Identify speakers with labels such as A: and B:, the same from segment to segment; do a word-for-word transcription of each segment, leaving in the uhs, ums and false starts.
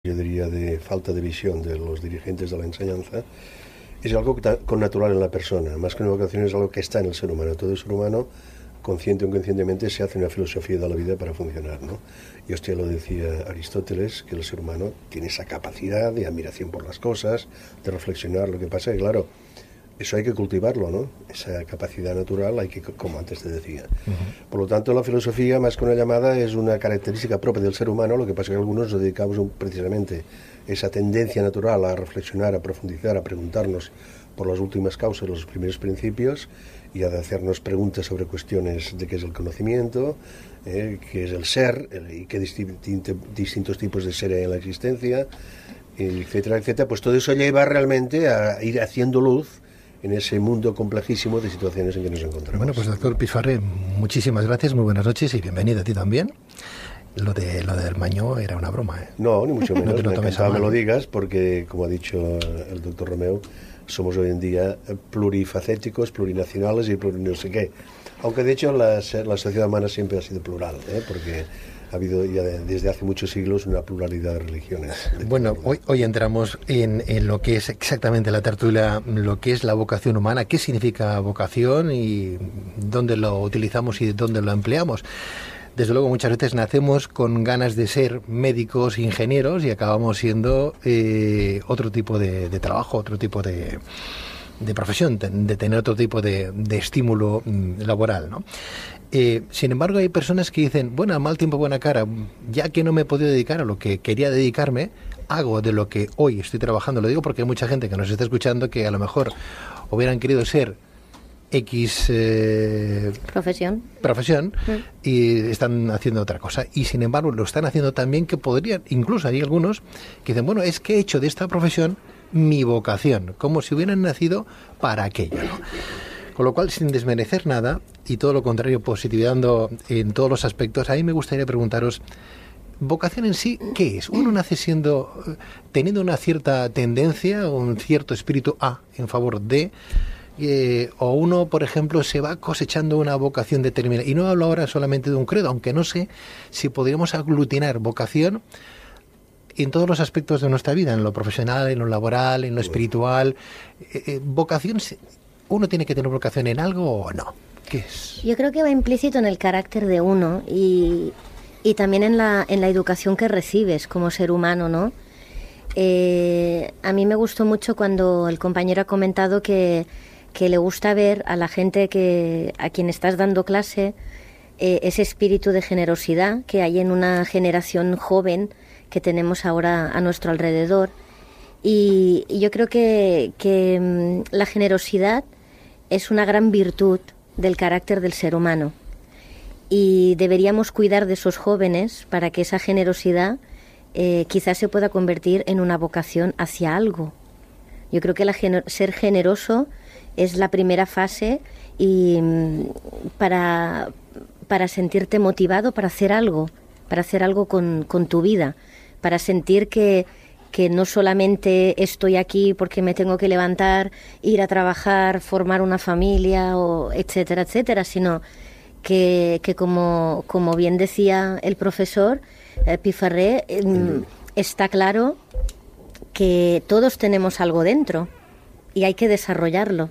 A: yo diría, de falta de visión de los dirigentes de la enseñanza, es algo que está con natural en la persona. Más que una vocación, es algo que está en el ser humano. Todo ser humano, consciente o inconscientemente, se hace una filosofía de la vida para funcionar, ¿no? Y hostia, lo decía Aristóteles, que el ser humano tiene esa capacidad de admiración por las cosas, de reflexionar lo que pasa, y claro, eso hay que cultivarlo, ¿no? Esa capacidad natural hay que, como antes te decía. Uh-huh. Por lo tanto, la filosofía, más que una llamada, es una característica propia del ser humano. Lo que pasa es que algunos nos dedicamos un, precisamente esa tendencia natural a reflexionar, a profundizar, a preguntarnos por las últimas causas, los primeros principios, y a hacernos preguntas sobre cuestiones de qué es el conocimiento, eh, qué es el ser, el, y qué distinto, distintos tipos de ser hay en la existencia, etcétera, etcétera. Pues todo eso lleva realmente a ir haciendo luz en ese mundo complejísimo de situaciones en que nos encontramos.
B: Bueno, pues doctor Pifarré, muchísimas gracias, muy buenas noches y bienvenido a ti también. Lo de lo del Mañó era una broma, ¿eh?
A: No, ni mucho menos.
B: No te lo
A: me
B: tomes
A: encantaba me lo digas, porque, como ha dicho el doctor Romeu, somos hoy en día plurifacéticos, plurinacionales y pluri no sé qué. Aunque, de hecho, la, la sociedad humana siempre ha sido plural, ¿eh? Porque ha habido ya desde hace muchos siglos una pluralidad de religiones. De
B: bueno, hoy, hoy entramos en, en lo que es exactamente la tertulia, lo que es la vocación humana, qué significa vocación y dónde lo utilizamos y dónde lo empleamos. Desde luego, muchas veces nacemos con ganas de ser médicos, ingenieros, y acabamos siendo eh, otro tipo de, de trabajo, otro tipo de, de profesión, de tener otro tipo de, de estímulo mm, laboral, ¿no? Eh, sin embargo, hay personas que dicen, bueno, mal tiempo, buena cara, ya que no me he podido dedicar a lo que quería dedicarme, hago de lo que hoy estoy trabajando. Lo digo porque hay mucha gente que nos está escuchando que a lo mejor hubieran querido ser X eh,
C: profesión,
B: profesión mm. y están haciendo otra cosa. Y sin embargo, lo están haciendo también que podrían, incluso hay algunos que dicen, bueno, es que he hecho de esta profesión mi vocación, como si hubieran nacido para aquello, ¿no? Con lo cual, sin desmerecer nada, y todo lo contrario, positivando en todos los aspectos, a mí me gustaría preguntaros, ¿vocación en sí qué es? ¿Uno nace siendo, teniendo una cierta tendencia, un cierto espíritu A en favor de, eh, o uno, por ejemplo, se va cosechando una vocación determinada? Y no hablo ahora solamente de un credo, aunque no sé si podríamos aglutinar vocación en todos los aspectos de nuestra vida, en lo profesional, en lo laboral, en lo espiritual. Eh, eh, vocación, ¿uno tiene que tener vocación en algo o no? ¿Qué es?
C: Yo creo que va implícito en el carácter de uno y, y también en la, en la educación que recibes como ser humano, ¿no? Eh, a mí me gustó mucho cuando el compañero ha comentado que, que le gusta ver a la gente que a quien estás dando clase eh, ese espíritu de generosidad que hay en una generación joven que tenemos ahora a nuestro alrededor. Y, y yo creo que, que um, la generosidad es una gran virtud del carácter del ser humano. Y deberíamos cuidar de esos jóvenes para que esa generosidad eh, quizás se pueda convertir en una vocación hacia algo. Yo creo que la gener- ser generoso es la primera fase y um, para, para sentirte motivado para hacer algo, para hacer algo con, con tu vida, para sentir que, que no solamente estoy aquí porque me tengo que levantar, ir a trabajar, formar una familia, o etcétera, etcétera, sino que, que como, como bien decía el profesor eh, Pifarré, eh, está claro que todos tenemos algo dentro y hay que desarrollarlo.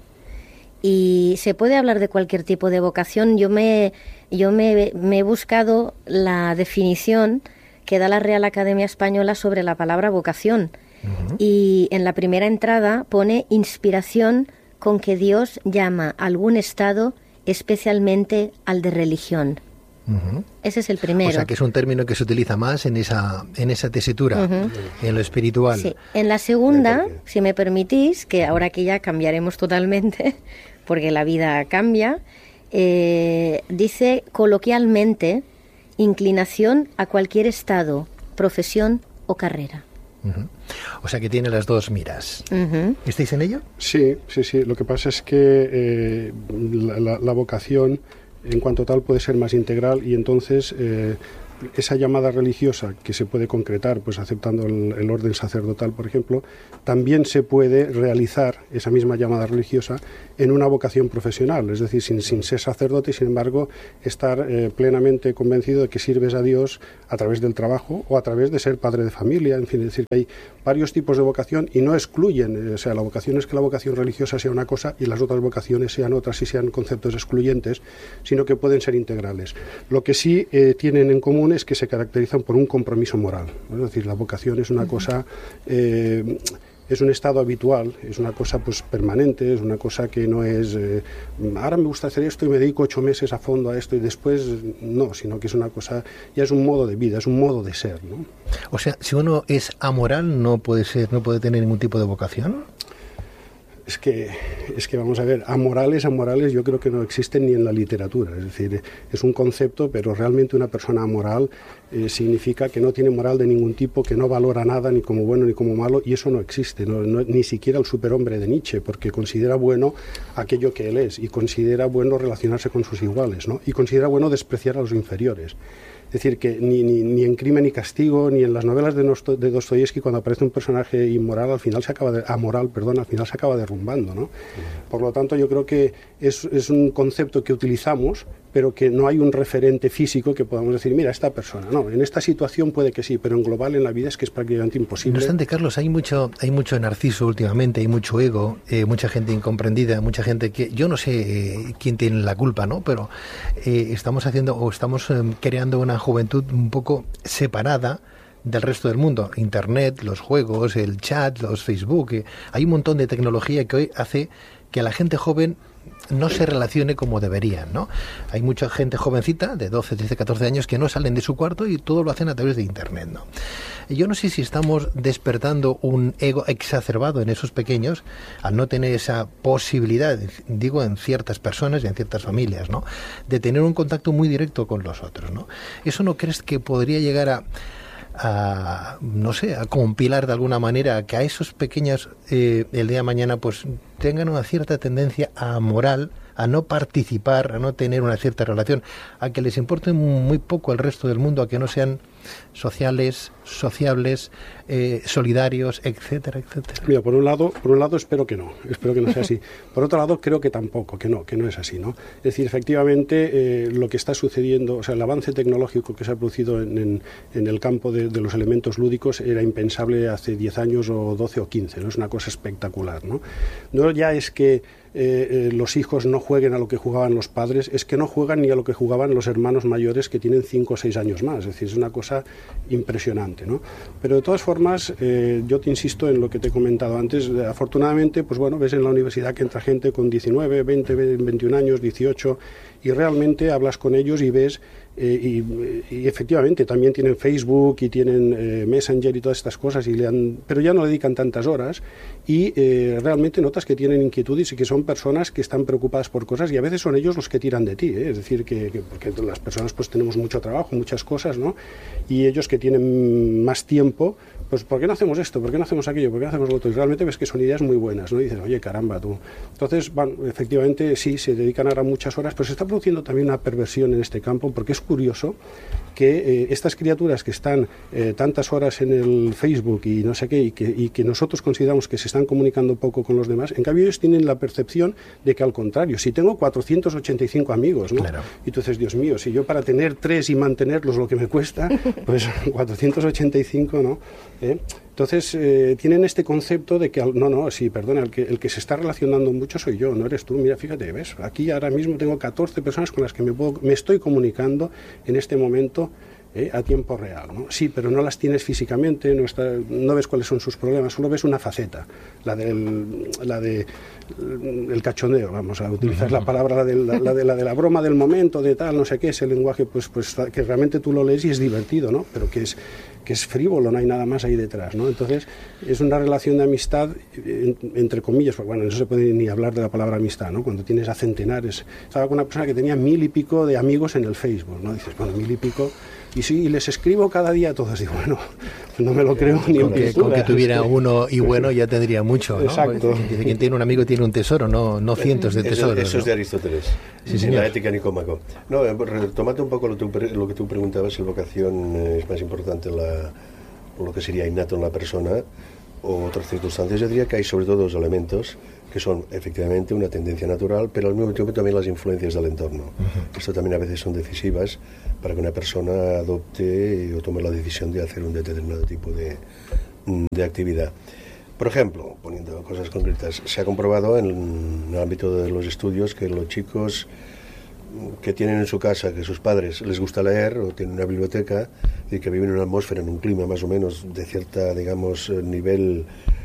C: Y se puede hablar de cualquier tipo de vocación. Yo me, yo me, me he buscado la definición que da la Real Academia Española sobre la palabra vocación. Uh-huh. Y en la primera entrada pone inspiración con que Dios llama a algún estado, especialmente al de religión. Uh-huh. Ese es el primero.
B: O sea, que es un término que se utiliza más en esa, en esa tesitura, uh-huh. en lo espiritual.
C: Sí. En la segunda, si me permitís, que ahora que ya cambiaremos totalmente, porque la vida cambia, eh, dice coloquialmente inclinación a cualquier estado, profesión o carrera.
B: Uh-huh. O sea que tiene las dos miras.
C: Uh-huh.
B: ¿Estáis en ello?
D: Sí, sí, sí. Lo que pasa es que eh, la, la, la vocación en cuanto tal puede ser más integral y entonces eh, esa llamada religiosa que se puede concretar, pues aceptando el, el orden sacerdotal, por ejemplo, también se puede realizar esa misma llamada religiosa en una vocación profesional, es decir, sin, sin ser sacerdote y sin embargo estar eh, plenamente convencido de que sirves a Dios a través del trabajo o a través de ser padre de familia, en fin, es decir, que hay varios tipos de vocación y no excluyen, o sea, la vocación es que la vocación religiosa sea una cosa y las otras vocaciones sean otras y sean conceptos excluyentes, sino que pueden ser integrales. Lo que sí eh, tienen en común es que se caracterizan por un compromiso moral, ¿no? Es decir, la vocación es una cosa... Eh, es un estado habitual, es una cosa pues permanente, es una cosa que no es eh, ahora me gusta hacer esto y me dedico ocho meses a fondo a esto y después no, sino que es una cosa, ya es un modo de vida, es un modo de ser, ¿no?
B: O sea, si uno es amoral no puede ser, no puede tener ningún tipo de vocación.
D: Es que, es que vamos a ver, amorales, amorales yo creo que no existen ni en la literatura, es decir, es un concepto, pero realmente una persona amoral eh, significa que no tiene moral de ningún tipo, que no valora nada ni como bueno ni como malo, y eso no existe, no, no, ni siquiera el superhombre de Nietzsche, porque considera bueno aquello que él es, y considera bueno relacionarse con sus iguales, ¿no? Y considera bueno despreciar a los inferiores. Es decir, que ni, ni, ni en Crimen y Castigo, ni en las novelas de, Nosto, de Dostoyevsky, cuando aparece un personaje inmoral, al final se acaba de, amoral, perdón, al final se acaba derrumbando, ¿no? Por lo tanto, yo creo que es, es un concepto que utilizamos, pero que no hay un referente físico que podamos decir, mira, esta persona, no, en esta situación puede que sí, pero en global en la vida es que es prácticamente imposible.
B: No obstante, Carlos, hay mucho, hay mucho narciso últimamente, hay mucho ego, eh, mucha gente incomprendida, mucha gente que, yo no sé eh, quién tiene la culpa, ¿no? Pero eh, estamos haciendo, o estamos eh, creando una juventud un poco separada del resto del mundo. Internet, los juegos, el chat, los Facebook, eh, hay un montón de tecnología que hoy hace que la gente joven no se relacione como deberían, ¿no? Hay mucha gente jovencita de doce, trece, catorce años que no salen de su cuarto y todo lo hacen a través de Internet, ¿no? Yo no sé si estamos despertando un ego exacerbado en esos pequeños al no tener esa posibilidad, digo, en ciertas personas y en ciertas familias, ¿no? De tener un contacto muy directo con los otros, ¿no? ¿Eso no crees que podría llegar a a, no sé, a compilar de alguna manera que a esos pequeños eh, el día de mañana pues tengan una cierta tendencia amoral, a no participar, a no tener una cierta relación, a que les importe muy poco el resto del mundo, a que no sean sociales, sociables, eh, solidarios, etcétera, etcétera?
D: Mira, por un lado, por un lado espero que no, espero que no sea así. Por otro lado, creo que tampoco, que no, que no es así, ¿no? Es decir, efectivamente, eh, lo que está sucediendo, o sea, el avance tecnológico que se ha producido en, en, en el campo de, de los elementos lúdicos era impensable hace diez años o doce o quince, ¿no? Es una cosa espectacular, ¿no? No ya es que Eh, eh, los hijos no jueguen a lo que jugaban los padres, es que no juegan ni a lo que jugaban los hermanos mayores que tienen cinco o seis años más, es decir, es una cosa impresionante, ¿no? Pero de todas formas, eh, yo te insisto en lo que te he comentado antes, afortunadamente, pues bueno, ves en la universidad que entra gente con diecinueve, veinte, veintiún años, dieciocho, y realmente hablas con ellos y ves Eh, y, y efectivamente también tienen Facebook y tienen eh, Messenger y todas estas cosas, y le han, pero ya no le dedican tantas horas y eh, realmente notas que tienen inquietudes y que son personas que están preocupadas por cosas, y a veces son ellos los que tiran de ti, ¿eh? Es decir, que, que porque las personas pues tenemos mucho trabajo, muchas cosas, ¿no? Y ellos que tienen más tiempo, pues ¿por qué no hacemos esto? ¿Por qué no hacemos aquello? ¿Por qué no hacemos lo otro? Y realmente ves que son ideas muy buenas, ¿no? Y dices, oye, caramba, tú. Entonces, bueno, efectivamente, sí, se dedican ahora muchas horas, pero se está produciendo también una perversión en este campo, porque es curioso que eh, estas criaturas que están eh, tantas horas en el Facebook y no sé qué, y que, y que nosotros consideramos que se están comunicando poco con los demás, en cambio ellos tienen la percepción de que al contrario, si tengo cuatrocientos ochenta y cinco amigos, ¿no? Claro. Y tú dices, Dios mío, si yo para tener tres y mantenerlos lo que me cuesta, pues cuatrocientos ochenta y cinco, ¿no? ¿Eh? Entonces eh, tienen este concepto de que, no, no, sí, perdona, el que, el que se está relacionando mucho soy yo, no eres tú. Mira, fíjate, ves, aquí ahora mismo tengo catorce personas con las que me, puedo, me estoy comunicando en este momento eh, a tiempo real, ¿no? Sí, pero no las tienes físicamente, no, está, no ves cuáles son sus problemas, solo ves una faceta, la del la de, el cachondeo, vamos a utilizar la palabra, la de la, la de la de la broma del momento, de tal, no sé qué, ese lenguaje, pues, pues que realmente tú lo lees y es divertido, ¿no? Pero que es que es frívolo, no hay nada más ahí detrás, ¿no? Entonces, es una relación de amistad, en, entre comillas, pues bueno, no se puede ni hablar de la palabra amistad, ¿no? Cuando tienes a centenares. Estaba con una persona que tenía mil y pico de amigos en el Facebook, ¿no? Dices, bueno, mil y pico, y sí, y les escribo cada día a todos, digo, bueno, no me lo creo ni en pintura.
B: Con que tuviera uno y bueno ya tendría mucho, ¿no?
D: Exacto.
B: Dice, quien tiene un amigo tiene un tesoro, no, no cientos de tesoros.
A: Eso, eso
B: ¿no?
A: es de Aristóteles,
B: sí,
A: en
B: señor.
A: la Ética Nicómaco. No, retomate un poco lo, tu, lo que tú preguntabas, si la vocación es más importante la, lo que sería innato en la persona o otras circunstancias. Yo diría que hay sobre todo dos elementos que son efectivamente una tendencia natural, pero al mismo tiempo también las influencias del entorno. Uh-huh. Esto también a veces son decisivas para que una persona adopte o tome la decisión de hacer un determinado tipo de, de actividad. Por ejemplo, poniendo cosas concretas, se ha comprobado en el ámbito de los estudios que los chicos que tienen en su casa, que sus padres les gusta leer o tienen una biblioteca y que viven en una atmósfera, en un clima más o menos de cierta, digamos, nivel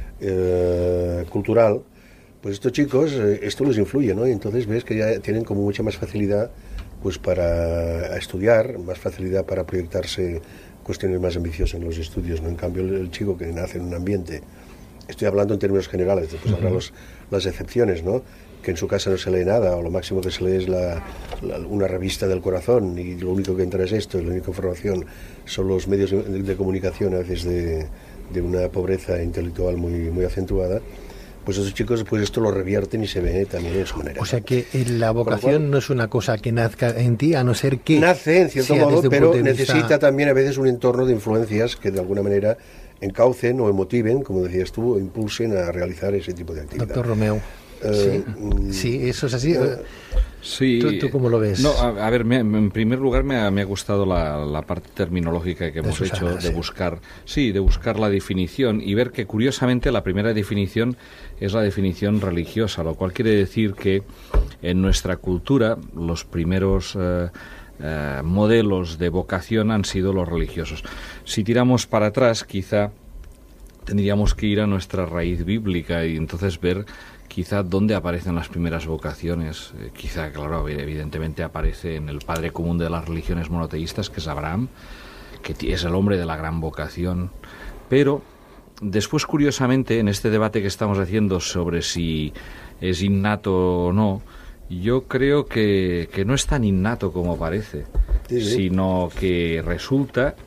A: eh, cultural, pues estos chicos, eh, esto les influye, ¿no? Y entonces ves que ya tienen como mucha más facilidad pues para estudiar, más facilidad para proyectarse cuestiones más ambiciosas en los estudios, ¿no? En cambio, el, el chico que nace en un ambiente, estoy hablando en términos generales, después habrá los, las excepciones, ¿no? Que en su casa no se lee nada, o lo máximo que se lee es la, la, una revista del corazón, y lo único que entra es esto, y la única información son los medios de, de comunicación, a veces de, de una pobreza intelectual muy, muy acentuada. Pues esos chicos, pues esto lo revierten y se ve también en su manera.
B: O sea que la vocación cual, no es una cosa que nazca en ti, a no ser que...
A: Nace, en cierto modo, pero necesita vista... también a veces un entorno de influencias que de alguna manera encaucen o motiven, como decías tú, o impulsen a realizar ese tipo de actividad.
B: Doctor Romeu. Eh, sí, sí, eso es así. Eh,
E: sí.
B: ¿Tú, ¿Tú cómo lo ves?
E: No, a, a ver, me, en primer lugar me ha, me ha gustado la, la parte terminológica que hemos Susana, hecho de sí. buscar, sí, de buscar la definición y ver que curiosamente la primera definición es la definición religiosa, lo cual quiere decir que en nuestra cultura los primeros eh, eh, modelos de vocación han sido los religiosos. Si tiramos para atrás, quizá tendríamos que ir a nuestra raíz bíblica y entonces ver quizá dónde aparecen las primeras vocaciones. Eh, quizá, claro, evidentemente aparece en el padre común de las religiones monoteístas, que es Abraham, que es el hombre de la gran vocación. Pero después, curiosamente, en este debate que estamos haciendo sobre si es innato o no, yo creo que, que no es tan innato como parece, sí, sí. sino que resulta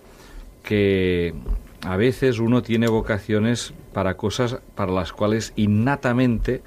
E: que a veces uno tiene vocaciones para cosas para las cuales innatamente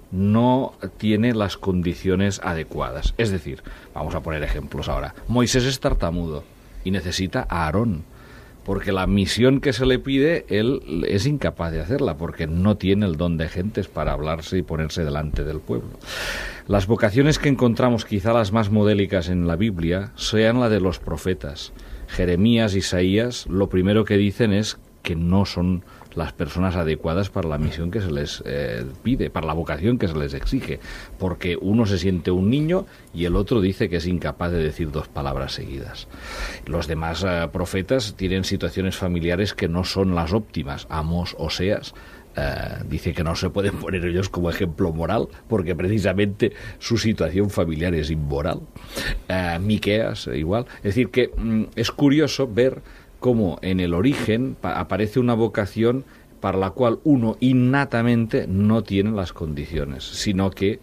E: no tiene las condiciones adecuadas. Es decir, vamos a poner ejemplos ahora. Moisés es tartamudo y necesita a Aarón, porque la misión que se le pide, él es incapaz de hacerla, porque no tiene el don de gentes para hablarse y ponerse delante del pueblo. Las vocaciones que encontramos, quizá las más modélicas en la Biblia, sean la de los profetas. Jeremías, Isaías, lo primero que dicen es que no son las personas adecuadas para la misión que se les eh, pide, para la vocación que se les exige, porque uno se siente un niño y el otro dice que es incapaz de decir dos palabras seguidas. Los demás eh, profetas tienen situaciones familiares que no son las óptimas. Amós, Oseas, Uh, dice que no se pueden poner ellos como ejemplo moral porque precisamente su situación familiar es inmoral. uh, Miqueas igual, es decir que mm, es curioso ver cómo en el origen pa- aparece una vocación para la cual uno innatamente no tiene las condiciones, sino que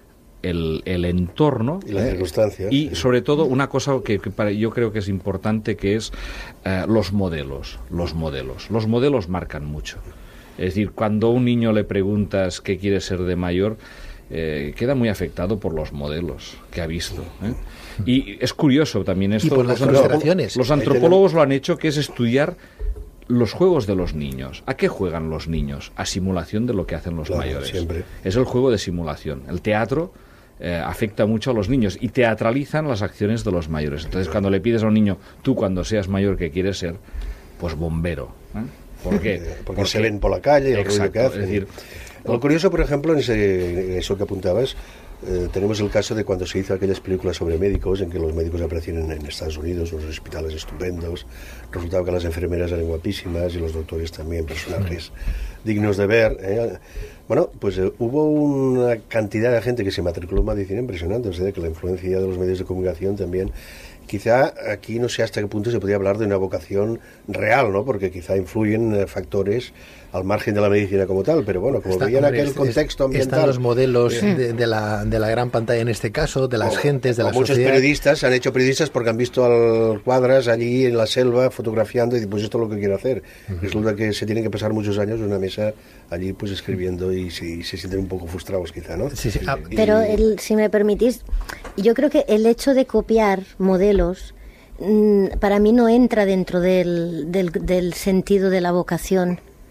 E: el, el entorno
A: y las eh, circunstancias
E: y sobre todo una cosa que, que para, yo creo que es importante, que es uh, los modelos los modelos los modelos marcan mucho. Es decir, cuando a un niño le preguntas qué quiere ser de mayor, eh, queda muy afectado por los modelos que ha visto, ¿eh? Y es curioso también esto.
B: Y por las
E: los,
B: frustraciones.
E: Los antropólogos lo han hecho, que es estudiar los juegos de los niños. ¿A qué juegan los niños? A simulación de lo que hacen los
A: claro,
E: mayores.
A: Siempre.
E: Es el juego de simulación. El teatro eh, afecta mucho a los niños y teatralizan las acciones de los mayores. Entonces, cuando le pides a un niño, tú cuando seas mayor, ¿qué quieres ser? Pues bombero, ¿eh? ¿Por qué?
A: Porque, Porque se ven por la calle y el ruido que hacen.
E: Es decir,
A: lo curioso, por ejemplo, en, ese, en eso que apuntabas, eh, tenemos el caso de cuando se hizo aquellas películas sobre médicos, en que los médicos aparecían en, en Estados Unidos, unos hospitales estupendos, resultaba que las enfermeras eran guapísimas y los doctores también, personajes dignos de ver. ¿eh? Bueno, pues eh, hubo una cantidad de gente que se matriculó en medicina impresionante, o sea, que la influencia de los medios de comunicación también. Quizá aquí no sé hasta qué punto se podría hablar de una vocación real, ¿no? Porque quizá influyen eh, factores al margen de la medicina como tal, pero bueno, como veían aquel es, contexto ambiental...
B: Están los modelos eh, de, de, la, de la gran pantalla en este caso, de las o, gentes, de la
A: muchos
B: sociedad.
A: Periodistas han hecho periodistas porque han visto al Cuadras allí en la selva fotografiando y dicen, pues esto es lo que quiero hacer. Uh-huh. Resulta que se tienen que pasar muchos años en una mesa allí pues escribiendo y, y, y se sienten un poco frustrados quizá, ¿no?
B: Sí, sí.
C: Ah, y, pero el, si me permitís, yo creo que el hecho de copiar modelos para mí no entra dentro del, del, del sentido de la vocación.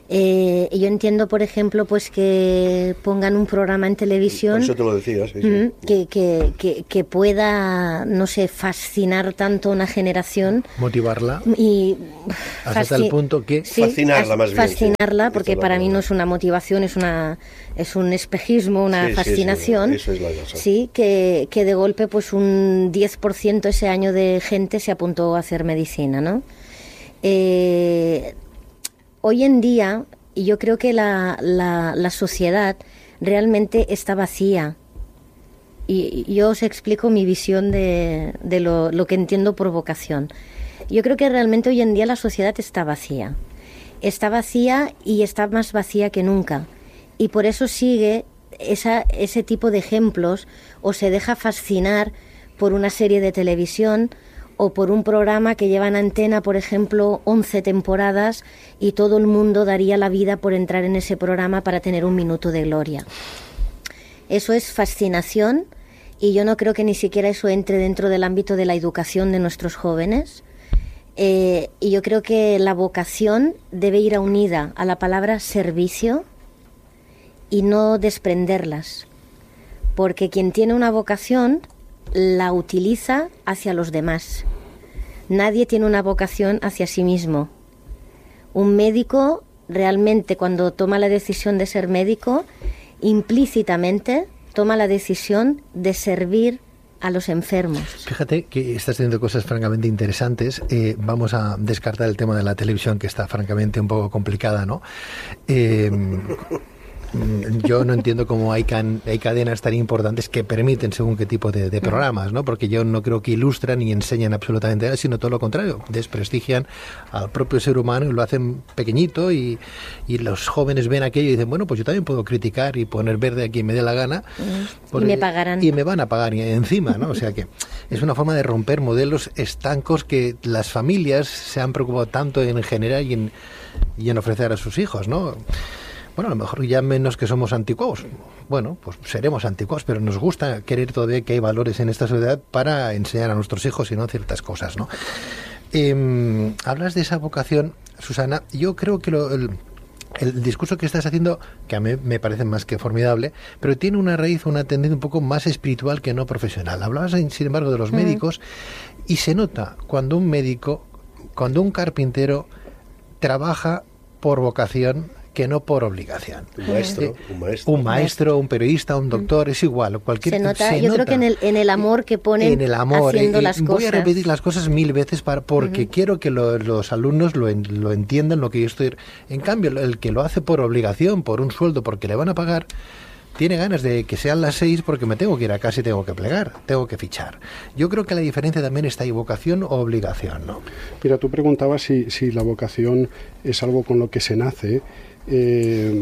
C: Eh, yo entiendo, por ejemplo, pues que pongan un programa en televisión.
A: Por eso te lo decía, sí, sí.
C: Que, que, que, que pueda, no sé, fascinar tanto a una generación.
B: Motivarla.
C: Y
B: hasta el punto que...
C: Sí,
A: fascinarla más bien.
C: Fascinarla,
A: sí.
C: porque para mí no es una motivación, es una es un espejismo, una
A: sí,
C: fascinación.
A: Sí, sí, eso es la cosa.
C: Sí, que, que de golpe pues un diez por ciento ese año de gente se apuntó a hacer medicina, ¿no? Eh... Hoy en día, yo creo que la, la, la sociedad realmente está vacía. Y yo os explico mi visión de, de lo, lo que entiendo por vocación. Yo creo que realmente hoy en día la sociedad está vacía. Está vacía y está más vacía que nunca. Y por eso sigue esa, ese tipo de ejemplos o se deja fascinar por una serie de televisión o por un programa que lleva en antena, por ejemplo, once temporadas y todo el mundo daría la vida por entrar en ese programa para tener un minuto de gloria. Eso es fascinación y yo no creo que ni siquiera eso entre dentro del ámbito de la educación de nuestros jóvenes. Eh, y yo creo que la vocación debe ir unida a la palabra servicio y no desprenderlas. Porque quien tiene una vocación la utiliza hacia los demás. Nadie tiene una vocación hacia sí mismo. Un médico realmente cuando toma la decisión de ser médico, implícitamente toma la decisión de servir a los enfermos.
B: Fíjate que estás teniendo cosas francamente interesantes. Eh, vamos a descartar el tema de la televisión, que está francamente un poco complicada, ¿no? Eh, Yo no entiendo cómo hay, can, hay cadenas tan importantes que permiten según qué tipo de, de programas, ¿no? Porque yo no creo que ilustran ni enseñan absolutamente nada, sino todo lo contrario, desprestigian al propio ser humano y lo hacen pequeñito y, y los jóvenes ven aquello y dicen, bueno, pues yo también puedo criticar y poner verde a quien me dé la gana.
C: Porque, y me pagarán.
B: Y me van a pagar encima, ¿no? O sea que es una forma de romper modelos estancos que las familias se han preocupado tanto en generar y en, y en ofrecer a sus hijos, ¿no? Bueno, a lo mejor ya menos que somos anticuados. Bueno, pues seremos anticuados, pero nos gusta querer todavía que hay valores en esta sociedad para enseñar a nuestros hijos y no ciertas cosas, ¿no? Eh, hablas de esa vocación, Susana. Yo creo que lo, el, el discurso que estás haciendo, que a mí me parece más que formidable, pero tiene una raíz, una tendencia un poco más espiritual que no profesional. Hablabas, sin embargo, de los mm. médicos y se nota cuando un médico, cuando un carpintero trabaja por vocación que no por obligación.
A: Un maestro, un maestro,
B: un maestro, un periodista, un doctor, es igual. Cualquier,
C: se nota,
B: se
C: yo
B: nota.
C: creo que en el, en el amor que ponen
B: en el amor,
C: haciendo
B: eh,
C: las
B: voy
C: cosas.
B: a repetir las cosas mil veces para, porque uh-huh. quiero que lo, los alumnos lo, en, lo entiendan, lo que yo estoy... En cambio, el que lo hace por obligación, por un sueldo, porque le van a pagar, tiene ganas de que sean las seis porque me tengo que ir a casa y tengo que plegar, tengo que fichar. Yo creo que la diferencia también está en vocación o obligación, ¿no?
D: Mira, tú preguntabas si, si la vocación es algo con lo que se nace. Eh,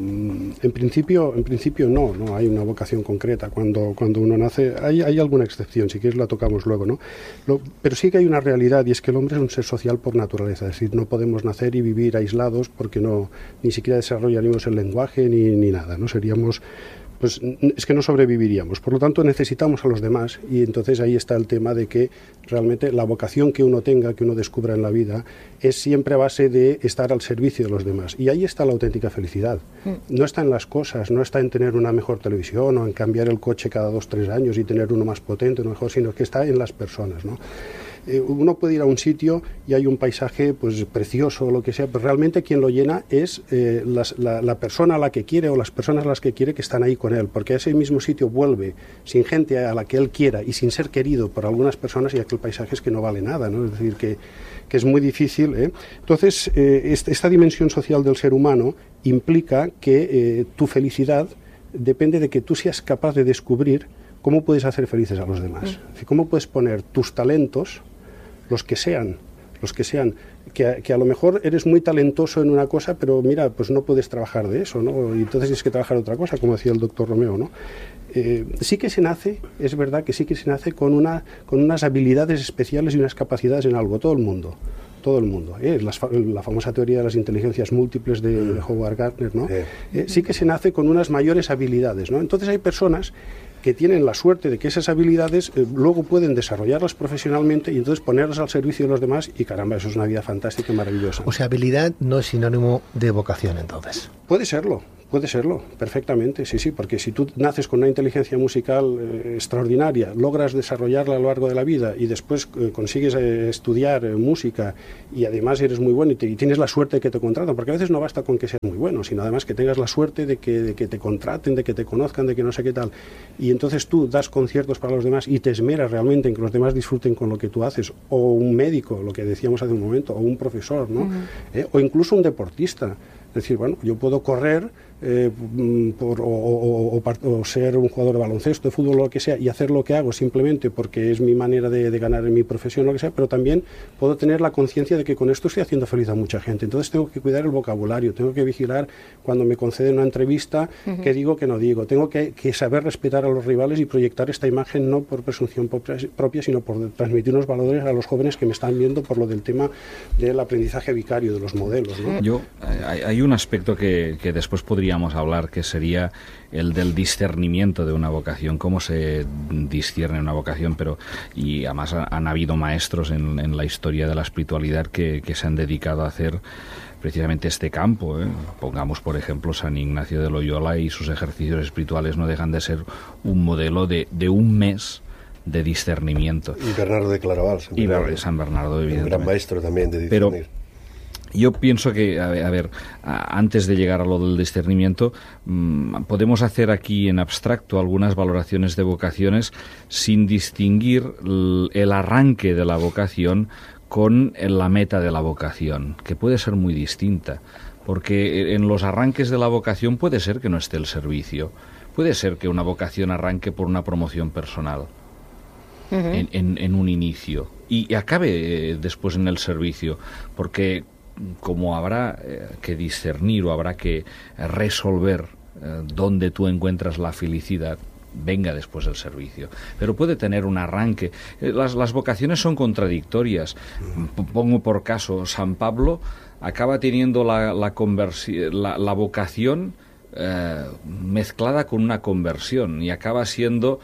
D: en principio, en principio no, no hay una vocación concreta cuando, cuando uno nace. Hay, hay alguna excepción, si quieres la tocamos luego, ¿no? Lo, pero sí que hay una realidad y es que el hombre es un ser social por naturaleza, es decir, no podemos nacer y vivir aislados porque no ni siquiera desarrollaríamos el lenguaje ni, ni nada, ¿no? Seríamos... pues es que no sobreviviríamos. Por lo tanto, necesitamos a los demás y entonces ahí está el tema de que realmente la vocación que uno tenga, que uno descubra en la vida, es siempre a base de estar al servicio de los demás. Y ahí está la auténtica felicidad. No está en las cosas, no está en tener una mejor televisión o en cambiar el coche cada dos, tres años y tener uno más potente, uno mejor, sino que está en las personas, ¿no? Eh, uno puede ir a un sitio y hay un paisaje pues precioso o lo que sea, pero realmente quien lo llena es eh, las, la, la persona a la que quiere o las personas a las que quiere que están ahí con él, porque a ese mismo sitio vuelve sin gente a la que él quiera y sin ser querido por algunas personas y aquel paisaje es que no vale nada, ¿no? Es decir, que, que es muy difícil, ¿eh? Entonces, eh, esta, esta dimensión social del ser humano implica que eh, tu felicidad depende de que tú seas capaz de descubrir cómo puedes hacer felices a los demás, es decir, cómo puedes poner tus talentos, los que sean, los que sean, que a, que a lo mejor eres muy talentoso en una cosa, pero mira, pues no puedes trabajar de eso, ¿no? Y entonces tienes que trabajar otra cosa, como decía el doctor Romeo, ¿no? Eh, sí que se nace, es verdad que sí que se nace con, una, con unas habilidades especiales y unas capacidades en algo, todo el mundo. todo el mundo, ¿eh? Las, la famosa teoría de las inteligencias múltiples de, de Howard Gardner, ¿no? Eh, sí que se nace con unas mayores habilidades, ¿no? Entonces hay personas que tienen la suerte de que esas habilidades eh, luego pueden desarrollarlas profesionalmente y entonces ponerlas al servicio de los demás y caramba, eso es una vida fantástica y maravillosa.
B: O sea, habilidad no es sinónimo de vocación entonces.
D: Puede serlo. Puede serlo, perfectamente, sí, sí, porque si tú naces con una inteligencia musical eh, extraordinaria, logras desarrollarla a lo largo de la vida y después eh, consigues eh, estudiar eh, música y además eres muy bueno y, te, y tienes la suerte de que te contratan, porque a veces no basta con que seas muy bueno, sino además que tengas la suerte de que, de que te contraten, de que te conozcan, de que no sé qué tal, y entonces tú das conciertos para los demás y te esmeras realmente en que los demás disfruten con lo que tú haces, o un médico, lo que decíamos hace un momento, o un profesor, ¿no? Uh-huh. eh, o incluso un deportista. Es decir, bueno, yo puedo correr eh, por, o, o, o, o ser un jugador de baloncesto, de fútbol, lo que sea, y hacer lo que hago simplemente porque es mi manera de, de ganar en mi profesión, lo que sea, pero también puedo tener la conciencia de que con esto estoy haciendo feliz a mucha gente. Entonces tengo que cuidar el vocabulario, tengo que vigilar cuando me conceden una entrevista, uh-huh. qué digo, qué no digo. Tengo que, que saber respetar a los rivales y proyectar esta imagen no por presunción propia, sino por transmitir unos valores a los jóvenes que me están viendo por lo del tema del aprendizaje vicario, de los modelos, ¿no?
E: Yo, hay, hay un aspecto que, que después podríamos hablar, que sería el del discernimiento de una vocación, cómo se discierne una vocación, pero y además han habido maestros en, en la historia de la espiritualidad que, que se han dedicado a hacer precisamente este campo, ¿eh? Pongamos por ejemplo San Ignacio de Loyola, y sus ejercicios espirituales no dejan de ser un modelo de, de un mes de discernimiento.
A: Y Bernardo de Claraval, San Bernardo,
E: y San Bernardo, evidentemente.
A: Un gran maestro también de discernir.
E: Pero yo pienso que, a ver, a ver, antes de llegar a lo del discernimiento, mmm, podemos hacer aquí en abstracto algunas valoraciones de vocaciones sin distinguir l- el arranque de la vocación con la meta de la vocación, que puede ser muy distinta, porque en los arranques de la vocación puede ser que no esté el servicio, puede ser que una vocación arranque por una promoción personal. Uh-huh. en, en, en un inicio y, y acabe eh, después en el servicio, porque como habrá eh, que discernir o habrá que resolver eh, dónde tú encuentras la felicidad, venga después el servicio, pero puede tener un arranque. Eh, las, las vocaciones son contradictorias. P- pongo por caso, San Pablo acaba teniendo la, la, conversi- la, la vocación eh, mezclada con una conversión y acaba siendo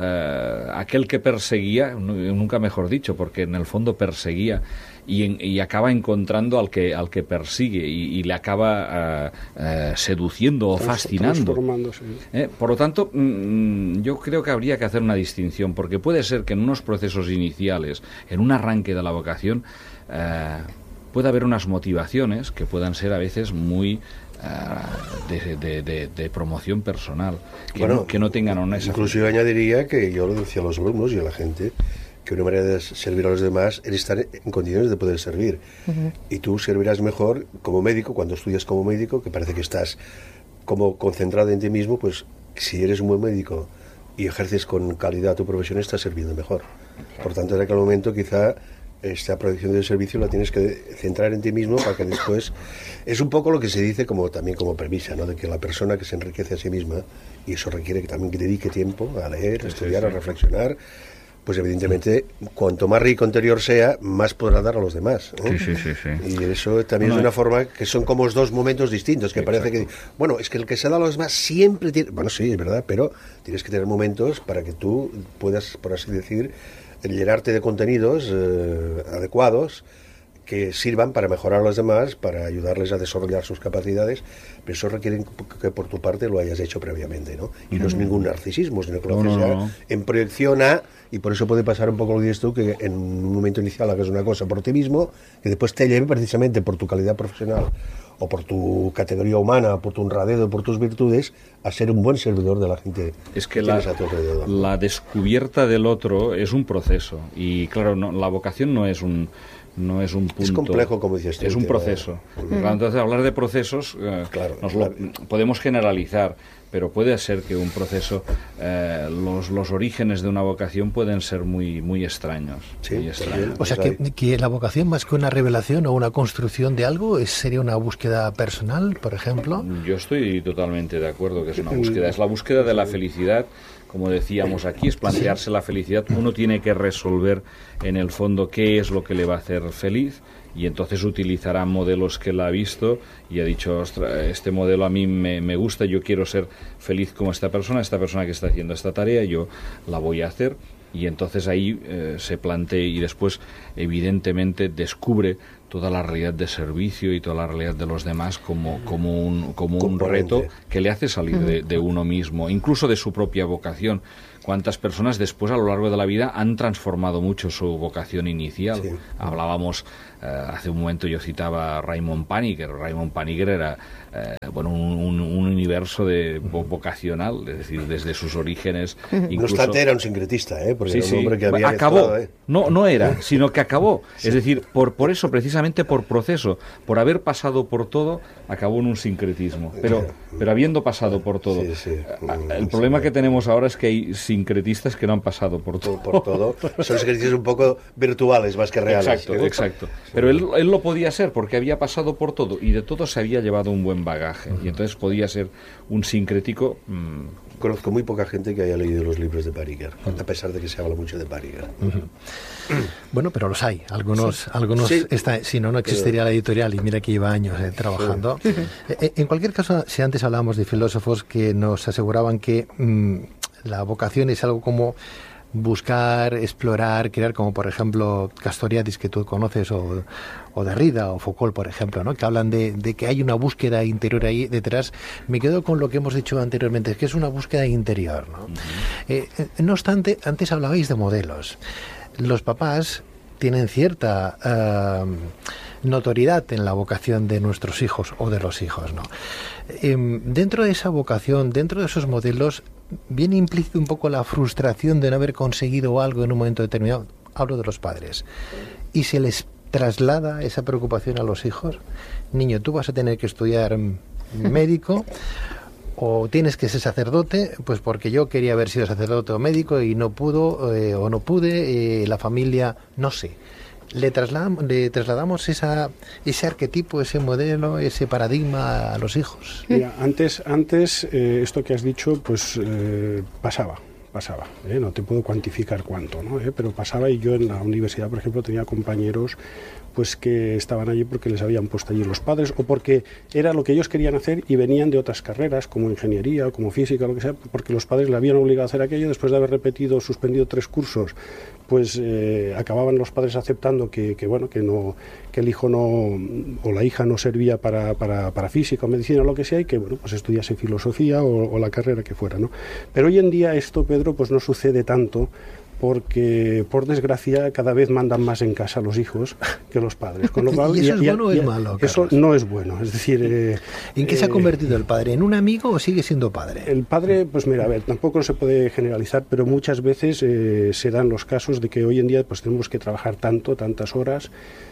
E: eh, aquel que perseguía, nunca mejor dicho, porque en el fondo perseguía y, en, y acaba encontrando al que al que persigue y, y le acaba uh, uh, seduciendo o fascinando. ¿Eh? Por lo tanto, mmm, yo creo que habría que hacer una distinción, porque puede ser que en unos procesos iniciales, en un arranque de la vocación, uh, pueda haber unas motivaciones que puedan ser a veces muy uh, de, de, de, de promoción personal, que, bueno, no, que no tengan una...
A: Inclusive añadiría que yo lo decía a los alumnos y a la gente, que una manera de servir a los demás es estar en condiciones de poder servir. Uh-huh. Y tú servirás mejor como médico, cuando estudias como médico, que parece que estás como concentrado en ti mismo, pues si eres un buen médico y ejerces con calidad tu profesión, estás sirviendo mejor. Por tanto, en aquel momento quizá esta proyección del servicio la tienes que centrar en ti mismo para que después... Es un poco lo que se dice como también como premisa, ¿no? De que la persona que se enriquece a sí misma, y eso requiere que también que dedique tiempo a leer, a estudiar, sí, sí. a reflexionar, pues evidentemente cuanto más rico interior sea, más podrá dar a los demás, ¿eh?
E: Sí, sí, sí, sí.
A: Y eso también no, es una forma que son como dos momentos distintos, que exacto. Parece que, bueno, es que el que se da a los demás siempre tiene... Bueno, sí, es verdad, pero tienes que tener momentos para que tú puedas, por así decir, llenarte de contenidos eh, adecuados que sirvan para mejorar a los demás, para ayudarles a desarrollar sus capacidades, pero eso requiere que por tu parte lo hayas hecho previamente, ¿no? Y mm. no es ningún narcisismo, sino que lo haces no, no, no. en proyección a, y por eso puede pasar un poco lo que dices tú, que en un momento inicial hagas una cosa por ti mismo, que después te lleve precisamente por tu calidad profesional, o por tu categoría humana, por tu honradez, por tus virtudes, a ser un buen servidor de la gente.
E: Es que, que la, a tu alrededor, ¿no? La descubierta del otro es un proceso, y claro, no, la vocación no es un... no es un punto,
A: es complejo, como decías tú,
E: es un proceso. Uh-huh. Entonces, hablar de procesos, eh, claro, nos lo, podemos generalizar, pero puede ser que un proceso, eh, los, los orígenes de una vocación pueden ser muy muy extraños.
A: Sí,
E: muy extraños.
B: O sea, que, que la vocación, más que una revelación o una construcción de algo, es, sería una búsqueda personal, por ejemplo.
E: Yo estoy totalmente de acuerdo que es una búsqueda. Es la búsqueda de la felicidad. Como decíamos aquí, es plantearse la felicidad. Uno tiene que resolver en el fondo qué es lo que le va a hacer feliz y entonces utilizará modelos que él ha visto y ha dicho, ostras, este modelo a mí me, me gusta, yo quiero ser feliz como esta persona, esta persona que está haciendo esta tarea, yo la voy a hacer. Y entonces ahí eh, se plantea y después evidentemente descubre toda la realidad de servicio y toda la realidad de los demás como, como, un, como un reto que le hace salir de, de uno mismo, incluso de su propia vocación. Cuántas personas después a lo largo de la vida han transformado mucho su vocación inicial. Sí. Hablábamos, eh, hace un momento yo citaba a Raymond Paniker. Raymond Paniker era eh, bueno, un, un, un universo de vocacional, es decir, desde sus orígenes. Incluso... No
A: obstante, era un sincretista, ¿eh? Porque
E: sí,
A: era un
E: sí.
A: hombre que había
E: acabó.
A: Mezclado, ¿eh?
E: No, no era, sino que acabó. Sí. Es decir, por, por eso, precisamente por proceso, por haber pasado por todo, acabó en un sincretismo. Pero, pero habiendo pasado por todo. Sí, sí. El problema que tenemos ahora es que hay sincretistas que no han pasado por todo.
A: Por todo. Son sincretistas un poco virtuales más que reales.
E: Exacto, ¿sí? Exacto. Pero él, él lo podía ser porque había pasado por todo y de todo se había llevado un buen bagaje. Uh-huh. Y entonces podía ser un sincrético. Mmm,
A: Conozco muy poca gente que haya leído los libros de Paniker, uh-huh. a pesar de que se habla mucho de Paniker.
B: Uh-huh. Bueno, pero los hay. Algunos, sí. algunos sí. Está, si no, no existiría pero... la editorial, y mira que lleva años eh, trabajando. Sí. Eh, en cualquier caso, si antes hablábamos de filósofos que nos aseguraban que mmm, la vocación es algo como buscar, explorar, crear, como por ejemplo Castoriadis, que tú conoces, o, o Derrida o Foucault, por ejemplo, ¿no? Que hablan de, de que hay una búsqueda interior ahí detrás. Me quedo con lo que hemos dicho anteriormente, es que es una búsqueda interior, ¿no? Uh-huh. Eh, no obstante, antes hablabais de modelos. Los papás tienen cierta uh, notoriedad en la vocación de nuestros hijos o de los hijos, ¿no? Eh, dentro de esa vocación, dentro de esos modelos, viene implícito un poco la frustración de no haber conseguido algo en un momento determinado. Hablo de los padres. Y se les traslada esa preocupación a los hijos. Niño, tú vas a tener que estudiar médico o tienes que ser sacerdote, pues porque yo quería haber sido sacerdote o médico y no pudo eh, o no pude, eh, la familia, no sé. Le trasladamos, le trasladamos esa, ese arquetipo, ese modelo, ese paradigma a los hijos.
D: Mira, antes, antes eh, esto que has dicho, pues eh, pasaba, pasaba. ¿eh? No te puedo cuantificar cuánto, ¿no? ¿Eh? Pero pasaba, y yo en la universidad, por ejemplo, tenía compañeros pues que estaban allí porque les habían puesto allí los padres o porque era lo que ellos querían hacer y venían de otras carreras como ingeniería o como física o lo que sea, porque los padres le habían obligado a hacer aquello. Después de haber repetido, suspendido tres cursos, pues eh, acababan los padres aceptando que, que bueno, que no, que el hijo no o la hija no servía para, para, para física o medicina o lo que sea, y que bueno, pues estudiase filosofía o, o la carrera que fuera, ¿no? Pero hoy en día esto, Pedro, pues no sucede tanto, porque por desgracia cada vez mandan más en casa los hijos que los padres, con lo cual,
B: ¿Y eso
D: y,
B: es bueno
D: y,
B: o es malo,
D: eso
B: Carlos?
D: No es bueno, es decir, eh,
B: ¿en qué se ha convertido el padre? ¿En un amigo o sigue siendo padre?
D: El padre, pues mira, a ver, tampoco se puede generalizar, pero muchas veces eh, se dan los casos de que hoy en día pues tenemos que trabajar tanto, tantas horas.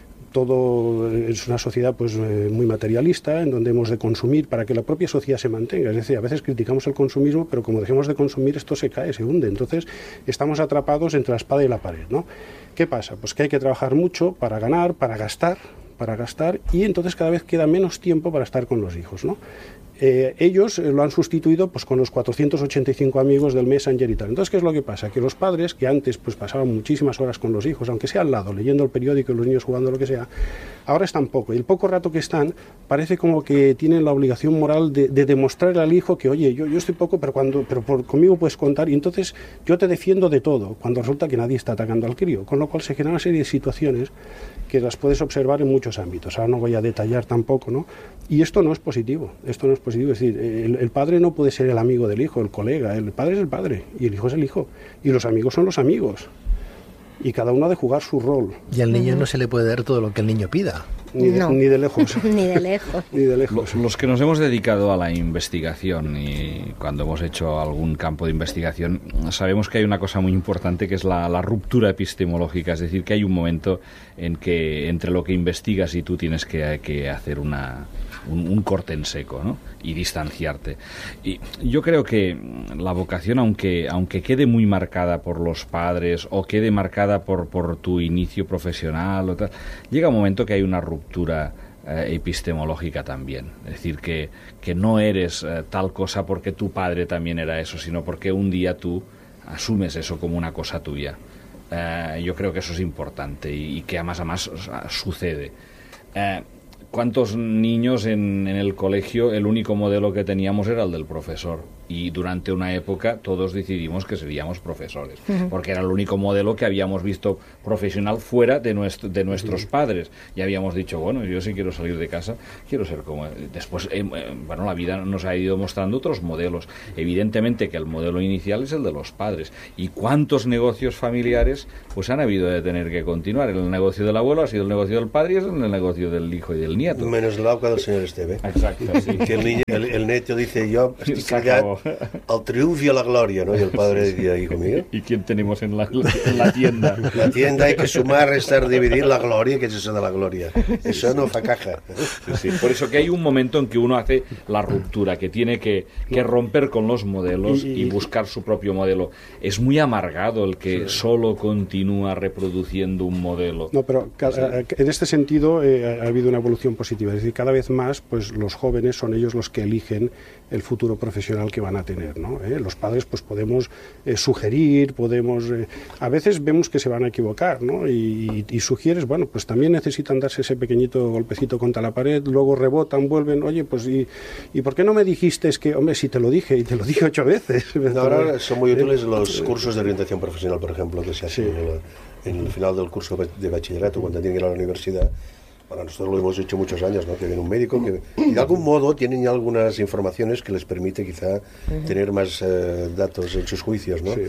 D: Todo es una sociedad pues eh, muy materialista, en donde hemos de consumir para que la propia sociedad se mantenga. Es decir, a veces criticamos el consumismo, pero como dejemos de consumir, esto se cae, se hunde. Entonces estamos atrapados entre la espada y la pared, ¿no? ¿Qué pasa? Pues que hay que trabajar mucho para ganar, para gastar, para gastar, y entonces cada vez queda menos tiempo para estar con los hijos, ¿no? Eh, ellos eh, lo han sustituido pues con los cuatrocientos ochenta y cinco amigos del Messenger y tal. Entonces, ¿qué es lo que pasa? Que los padres, que antes pues pasaban muchísimas horas con los hijos, aunque sea al lado, leyendo el periódico y los niños jugando, lo que sea, ahora están poco. Y el poco rato que están, parece como que tienen la obligación moral de, de demostrarle al hijo que, oye, yo, yo estoy poco, pero cuando pero por, conmigo puedes contar, y entonces yo te defiendo de todo, cuando resulta que nadie está atacando al crío. Con lo cual se generan una serie de situaciones que las puedes observar en muchos ámbitos. Ahora no voy a detallar tampoco, ¿no? Y esto no es positivo, esto no es positivo. Es decir, el, el padre no puede ser el amigo del hijo, el colega. El padre es el padre y el hijo es el hijo. Y los amigos son los amigos. Y cada uno ha de jugar su rol.
B: Y al niño uh-huh. no se le puede dar todo lo que el niño pida.
D: Ni de,
C: no.
D: ni de lejos.
C: Ni de lejos.
D: Ni de lejos.
E: Los que nos hemos dedicado a la investigación y cuando hemos hecho algún campo de investigación, sabemos que hay una cosa muy importante que es la, la ruptura epistemológica, es decir, que hay un momento en que entre lo que investigas y tú tienes que, que hacer una, un, un corte en seco, ¿no? Y distanciarte. Y yo creo que la vocación, aunque, aunque quede muy marcada por los padres o quede marcada por, por tu inicio profesional o tal, llega un momento que hay una ruptura ruptura eh, epistemológica también. Es decir, que, que no eres eh, tal cosa porque tu padre también era eso, sino porque un día tú asumes eso como una cosa tuya. Eh, yo creo que eso es importante y, y que además, además sucede. Eh, ¿Cuántos niños en, en el colegio el único modelo que teníamos era el del profesor? Y durante una época todos decidimos que seríamos profesores, uh-huh. porque era el único modelo que habíamos visto profesional fuera de, nuestro, de nuestros uh-huh. padres. Y habíamos dicho, bueno, yo si quiero salir de casa, quiero ser como... Después, eh, bueno, la vida nos ha ido mostrando otros modelos. Evidentemente que el modelo inicial es el de los padres. ¿Y cuántos negocios familiares pues han habido de tener que continuar? El negocio del abuelo ha sido el negocio del padre y es el negocio del hijo y del nieto.
A: Menos el auca del señor Esteve.
E: Exacto, sí.
A: Que el, niño, el, el neto dice, yo estoy criado al triunfo y a la gloria, ¿no? Y el padre decía, hijo mío.
E: ¿Y quién tenemos en la, en la tienda?
A: La tienda hay que sumar, restar, dividir la gloria, que es eso de la gloria. Eso no fa caja.
E: Sí, sí. Por eso que hay un momento en que uno hace la ruptura, que tiene que, que romper con los modelos y, y buscar su propio modelo. Es muy amargado el que sí. solo continúa reproduciendo un modelo.
D: No, pero en este sentido eh, ha habido una evolución positiva. Es decir, cada vez más pues los jóvenes son ellos los que eligen el futuro profesional que van a tener, ¿no? ¿Eh? Los padres pues podemos eh, sugerir, podemos... Eh, a veces vemos que se van a equivocar, ¿no? Y, y, y sugieres, bueno, pues también necesitan darse ese pequeñito golpecito contra la pared, luego rebotan, vuelven, oye, pues ¿y, y por qué no me dijiste? Es que, hombre, si te lo dije, y te lo dije ocho veces.
A: Ahora son muy útiles los cursos de orientación profesional, por ejemplo, que se hacen sí. en, el, en el final del curso de bachillerato, cuando tienen que ir a la universidad. Bueno, nosotros lo hemos hecho muchos años, ¿no? Que viene un médico que, y de algún modo tienen ya algunas informaciones que les permite quizá uh-huh. tener más eh, datos en sus juicios, ¿no? Sí.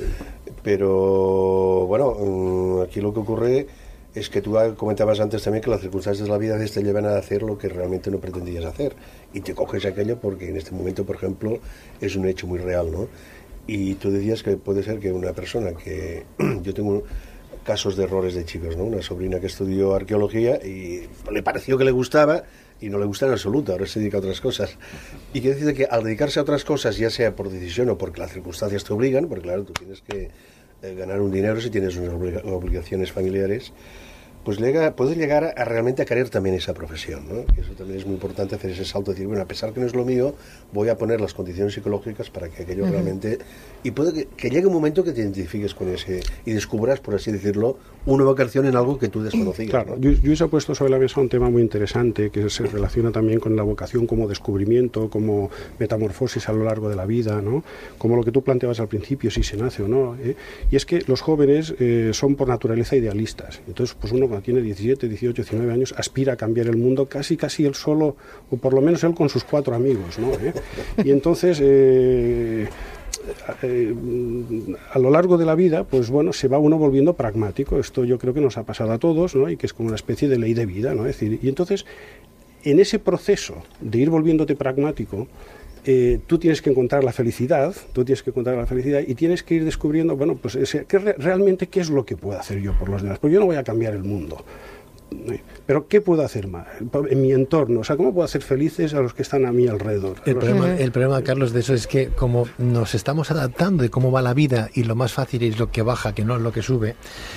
A: Pero, bueno, aquí lo que ocurre es que tú comentabas antes también que las circunstancias de la vida te llevan a hacer lo que realmente no pretendías hacer y te coges aquello porque en este momento, por ejemplo, es un hecho muy real, ¿no? Y tú decías que puede ser que una persona que... yo tengo... casos de errores de chicos, ¿no? Una sobrina que estudió arqueología y le pareció que le gustaba y no le gusta en absoluto, ahora se dedica a otras cosas. Y quiere decir que al dedicarse a otras cosas, ya sea por decisión o porque las circunstancias te obligan, porque claro, tú tienes que eh, ganar un dinero si tienes unas obliga- obligaciones familiares, pues llega, puedes llegar a, a realmente a querer también esa profesión, ¿no? Que eso también es muy importante, hacer ese salto, decir, bueno, a pesar que no es lo mío, voy a poner las condiciones psicológicas para que aquello uh-huh. realmente... Y puede que, que llegue un momento que te identifiques con ese y descubras, por así decirlo, una vocación en algo que tú desconocías.
D: Claro, ¿no? Luis ha puesto sobre la mesa un tema muy interesante que se relaciona también con la vocación como descubrimiento, como metamorfosis a lo largo de la vida, ¿no? Como lo que tú planteabas al principio, si se nace o no, ¿eh? Y es que los jóvenes eh, son por naturaleza idealistas. Entonces, pues uno cuando tiene diecisiete, dieciocho, diecinueve años aspira a cambiar el mundo casi casi él solo, o por lo menos él con sus cuatro amigos, ¿no? ¿Eh? Y entonces... Eh, Eh, a lo largo de la vida, pues bueno, se va uno volviendo pragmático. Esto yo creo que nos ha pasado a todos, ¿no? Y que es como una especie de ley de vida, ¿no? Es decir, y entonces, en ese proceso de ir volviéndote pragmático, eh, tú tienes que encontrar la felicidad, tú tienes que encontrar la felicidad y tienes que ir descubriendo, bueno, pues ese, ¿qué, realmente qué es lo que puedo hacer yo por los demás? Pues yo no voy a cambiar el mundo. Pero ¿qué puedo hacer más en mi entorno? O sea, ¿cómo puedo hacer felices a los que están a mi alrededor?
B: El problema, el problema, Carlos, de eso es que como nos estamos adaptando de cómo va la vida y lo más fácil es lo que baja, que no es lo que sube,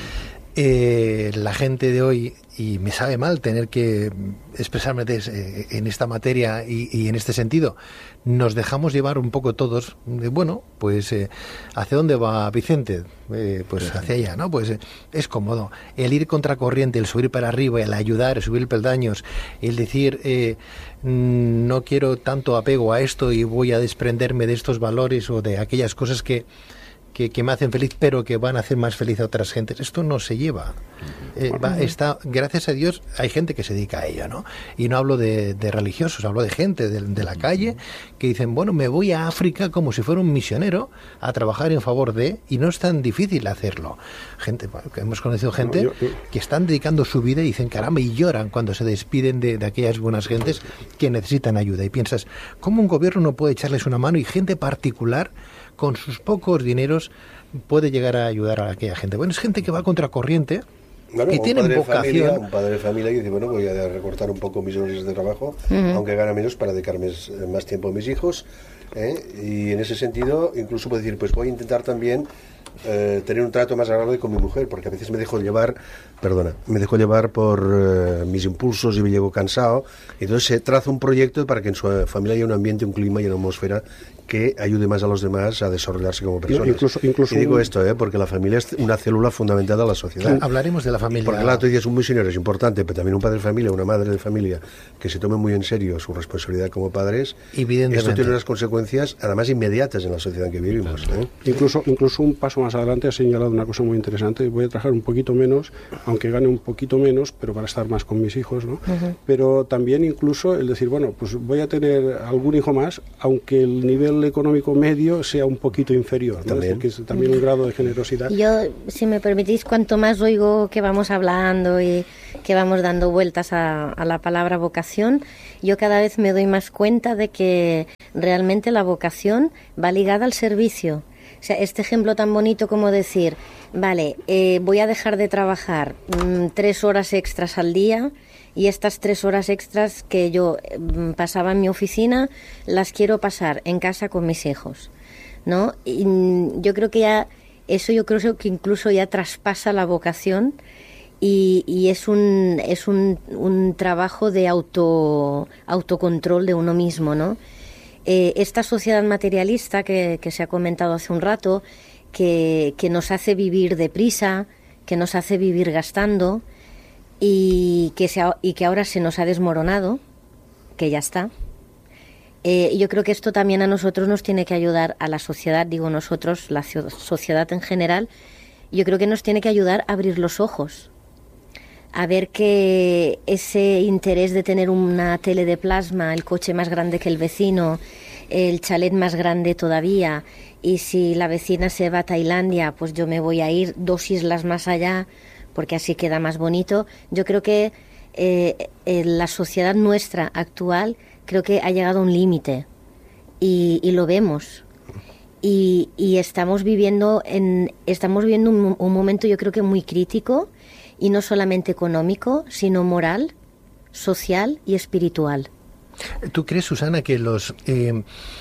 B: eh, la gente de hoy, y me sabe mal tener que expresarme de, en esta materia y, y en este sentido, nos dejamos llevar un poco todos, de, bueno, pues eh, ¿hacia dónde va Vicente? Eh, pues hacia allá, ¿no? Pues eh, es cómodo. El ir contracorriente, el subir para arriba, el ayudar, el subir peldaños, el decir, eh, no quiero tanto apego a esto y voy a desprenderme de estos valores o de aquellas cosas que Que, que me hacen feliz, pero que van a hacer más feliz a otras gentes. Esto no se lleva. Eh, va, está, gracias a Dios hay gente que se dedica a ello, ¿no? Y no hablo de, de religiosos, hablo de gente de, de la calle que dicen, bueno, me voy a África como si fuera un misionero a trabajar en favor de, y no es tan difícil hacerlo. Gente, bueno, que hemos conocido gente no, yo, yo... que están dedicando su vida y dicen, caramba, y lloran cuando se despiden de, de aquellas buenas gentes que necesitan ayuda. Y piensas, ¿cómo un gobierno no puede echarles una mano y gente particular con sus pocos dineros puede llegar a ayudar a aquella gente? Bueno, es gente que va contracorriente,
A: bueno,
B: que tiene vocación.
A: Familia, un padre de familia que dice, bueno, voy a recortar un poco mis horarios de trabajo, uh-huh. aunque gane menos, para dedicarme más tiempo a mis hijos, ¿eh? Y en ese sentido, incluso puede decir, pues voy a intentar también eh, tener un trato más agradable con mi mujer, porque a veces me dejo llevar, perdona, me dejo llevar por eh, mis impulsos y me llego cansado. Entonces se traza un proyecto para que en su familia haya un ambiente, un clima y una atmósfera que ayude más a los demás a desarrollarse como personas.
D: Incluso, incluso
A: y digo
D: un...
A: esto, ¿eh? porque la familia es una célula fundamental de la sociedad.
B: Sí, hablaremos de la familia.
A: Porque claro, tú dices, un misionero es importante, pero también un padre de familia, una madre de familia, que se tome muy en serio su responsabilidad como padres. Esto tiene unas consecuencias, además, inmediatas en la sociedad en que vivimos. ¿eh?
D: Incluso, incluso un paso más adelante ha señalado una cosa muy interesante. Voy a trabajar un poquito menos, aunque gane un poquito menos, pero para estar más con mis hijos, ¿no? Uh-huh. Pero también incluso el decir, bueno, pues voy a tener algún hijo más, aunque el nivel económico medio sea un poquito inferior, ¿no? También. Es decir, que es también un grado de generosidad.
C: Yo, si me permitís, cuanto más oigo que vamos hablando y que vamos dando vueltas a, a la palabra vocación, yo cada vez me doy más cuenta de que realmente la vocación va ligada al servicio. O sea, este ejemplo tan bonito como decir, vale, eh, voy a dejar de trabajar mmm, tres horas extras al día, y estas tres horas extras que yo eh, pasaba en mi oficina las quiero pasar en casa con mis hijos, ¿no? Y yo creo que ya eso yo creo que incluso ya traspasa la vocación y, y es un es un, un trabajo de auto autocontrol de uno mismo, ¿no? Eh, esta sociedad materialista que, que se ha comentado hace un rato, que, que nos hace vivir deprisa, que nos hace vivir gastando, y que, se ha, y que ahora se nos ha desmoronado, que ya está. Eh, yo creo que esto también a nosotros nos tiene que ayudar, a la sociedad, digo nosotros, la sociedad en general, yo creo que nos tiene que ayudar a abrir los ojos, a ver que ese interés de tener una tele de plasma, el coche más grande que el vecino, el chalet más grande todavía, y si la vecina se va a Tailandia, pues yo me voy a ir dos islas más allá, porque así queda más bonito. Yo creo que eh, eh, la sociedad nuestra actual creo que ha llegado a un límite y, y lo vemos. Y, y estamos viviendo en estamos viviendo un, un momento yo creo que muy crítico, y no solamente económico, sino moral, social y espiritual.
B: ¿Tú crees, Susana, que los... Eh,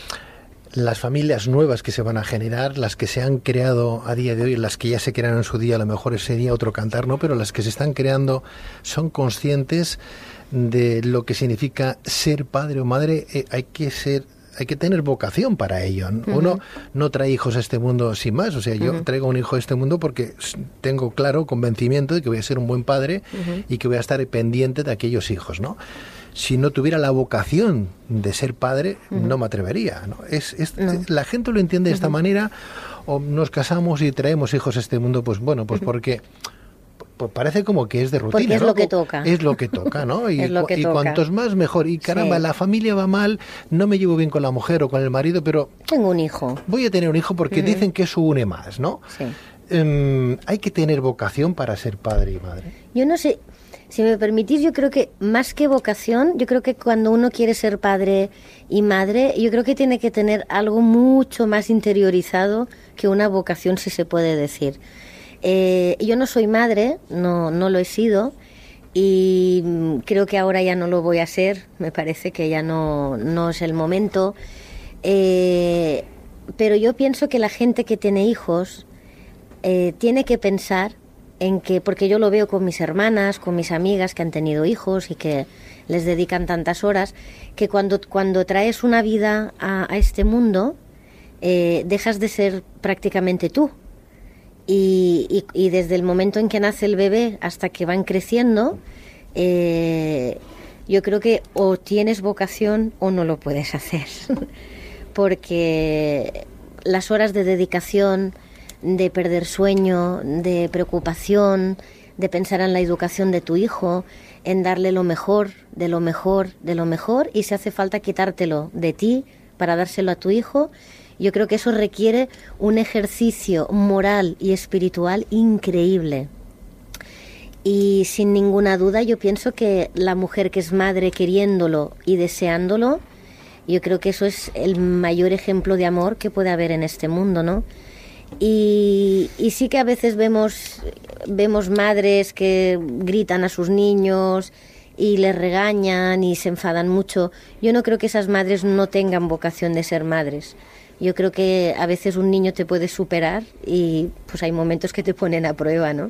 B: las familias nuevas que se van a generar, las que se han creado a día de hoy, las que ya se crearon en su día, a lo mejor sería otro cantar, ¿no? Pero las que se están creando son conscientes de lo que significa ser padre o madre? Eh, hay que ser... hay que tener vocación para ello. Uh-huh. Uno no trae hijos a este mundo sin más. O sea, yo uh-huh. traigo un hijo a este mundo porque tengo claro convencimiento de que voy a ser un buen padre uh-huh. y que voy a estar pendiente de aquellos hijos, ¿no? Si no tuviera la vocación de ser padre, uh-huh. no me atrevería, ¿no? Es, es, no. La gente lo entiende de uh-huh. esta manera, o nos casamos y traemos hijos a este mundo, pues bueno, pues uh-huh. porque... pues parece como que es de rutina,
C: porque es
B: ¿no?
C: lo que toca.
B: Es lo que toca, ¿no? Y,
C: es lo que
B: y
C: toca.
B: Cuantos más mejor. Y caramba, sí. La familia va mal, no me llevo bien con la mujer o con el marido, pero...
C: tengo un hijo.
B: Voy a tener un hijo porque uh-huh. dicen que eso une más, ¿no?
C: Sí.
B: Um, hay que tener vocación para ser padre y madre.
C: Yo no sé, si me permitís, yo creo que más que vocación, yo creo que cuando uno quiere ser padre y madre, yo creo que tiene que tener algo mucho más interiorizado que una vocación, si se puede decir. Eh, yo no soy madre, no, no lo he sido, y creo que ahora ya no lo voy a ser, me parece que ya no, no es el momento, eh, pero yo pienso que la gente que tiene hijos eh, tiene que pensar en que, porque yo lo veo con mis hermanas, con mis amigas que han tenido hijos y que les dedican tantas horas, que cuando, cuando traes una vida a, a este mundo, eh, dejas de ser prácticamente tú. Y, y, y desde el momento en que nace el bebé hasta que van creciendo, eh, yo creo que o tienes vocación o no lo puedes hacer. Porque las horas de dedicación, de perder sueño, de preocupación, de pensar en la educación de tu hijo, en darle lo mejor, de lo mejor, de lo mejor, y si hace falta quitártelo de ti para dárselo a tu hijo, yo creo que eso requiere un ejercicio moral y espiritual increíble. Y sin ninguna duda yo pienso que la mujer que es madre queriéndolo y deseándolo, yo creo que eso es el mayor ejemplo de amor que puede haber en este mundo, ¿no? Y, y sí que a veces vemos, vemos madres que gritan a sus niños, y les regañan y se enfadan mucho. Yo no creo que esas madres no tengan vocación de ser madres. Yo creo que a veces un niño te puede superar y pues hay momentos que te ponen a prueba, ¿no?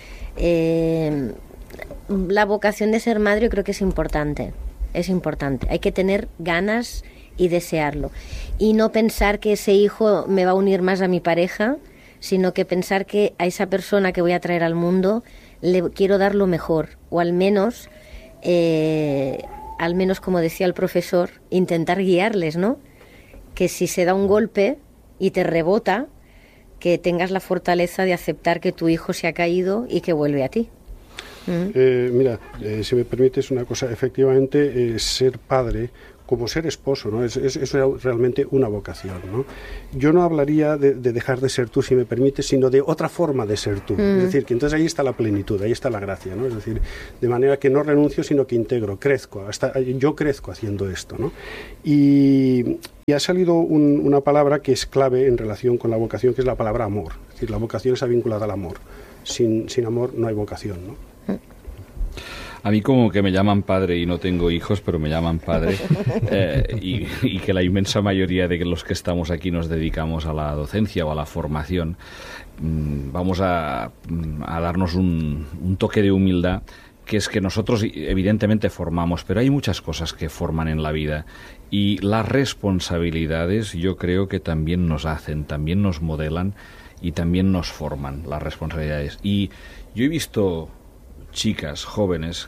C: Eh, la vocación de ser madre yo creo que es importante, es importante. Hay que tener ganas y desearlo. Y no pensar que ese hijo me va a unir más a mi pareja, sino que pensar que a esa persona que voy a traer al mundo le quiero dar lo mejor, o al menos, eh, al menos como decía el profesor, intentar guiarles, ¿no? Que si se da un golpe y te rebota, que tengas la fortaleza de aceptar que tu hijo se ha caído y que vuelve a ti. ¿Mm?
D: Eh, mira, eh, si me permites una cosa, efectivamente, eh, ser padre, como ser esposo, ¿no? Es, es, es realmente una vocación, ¿no? Yo no hablaría de, de dejar de ser tú, si me permites, sino de otra forma de ser tú. Mm. Es decir, que entonces ahí está la plenitud, ahí está la gracia, ¿no? Es decir, de manera que no renuncio, sino que integro, crezco, hasta yo crezco haciendo esto, ¿no? Y, y ha salido un, una palabra que es clave en relación con la vocación, que es la palabra amor. Es decir, la vocación está vinculada al amor. Sin, sin amor no hay vocación, ¿no?
E: A mí como que me llaman padre y no tengo hijos, pero me llaman padre, eh, y, y que la inmensa mayoría de los que estamos aquí nos dedicamos a la docencia o a la formación, mmm, vamos a, a darnos un, un toque de humildad, que es que nosotros evidentemente formamos, pero hay muchas cosas que forman en la vida, y las responsabilidades yo creo que también nos hacen, también nos modelan y también nos forman las responsabilidades. Y yo he visto chicas jóvenes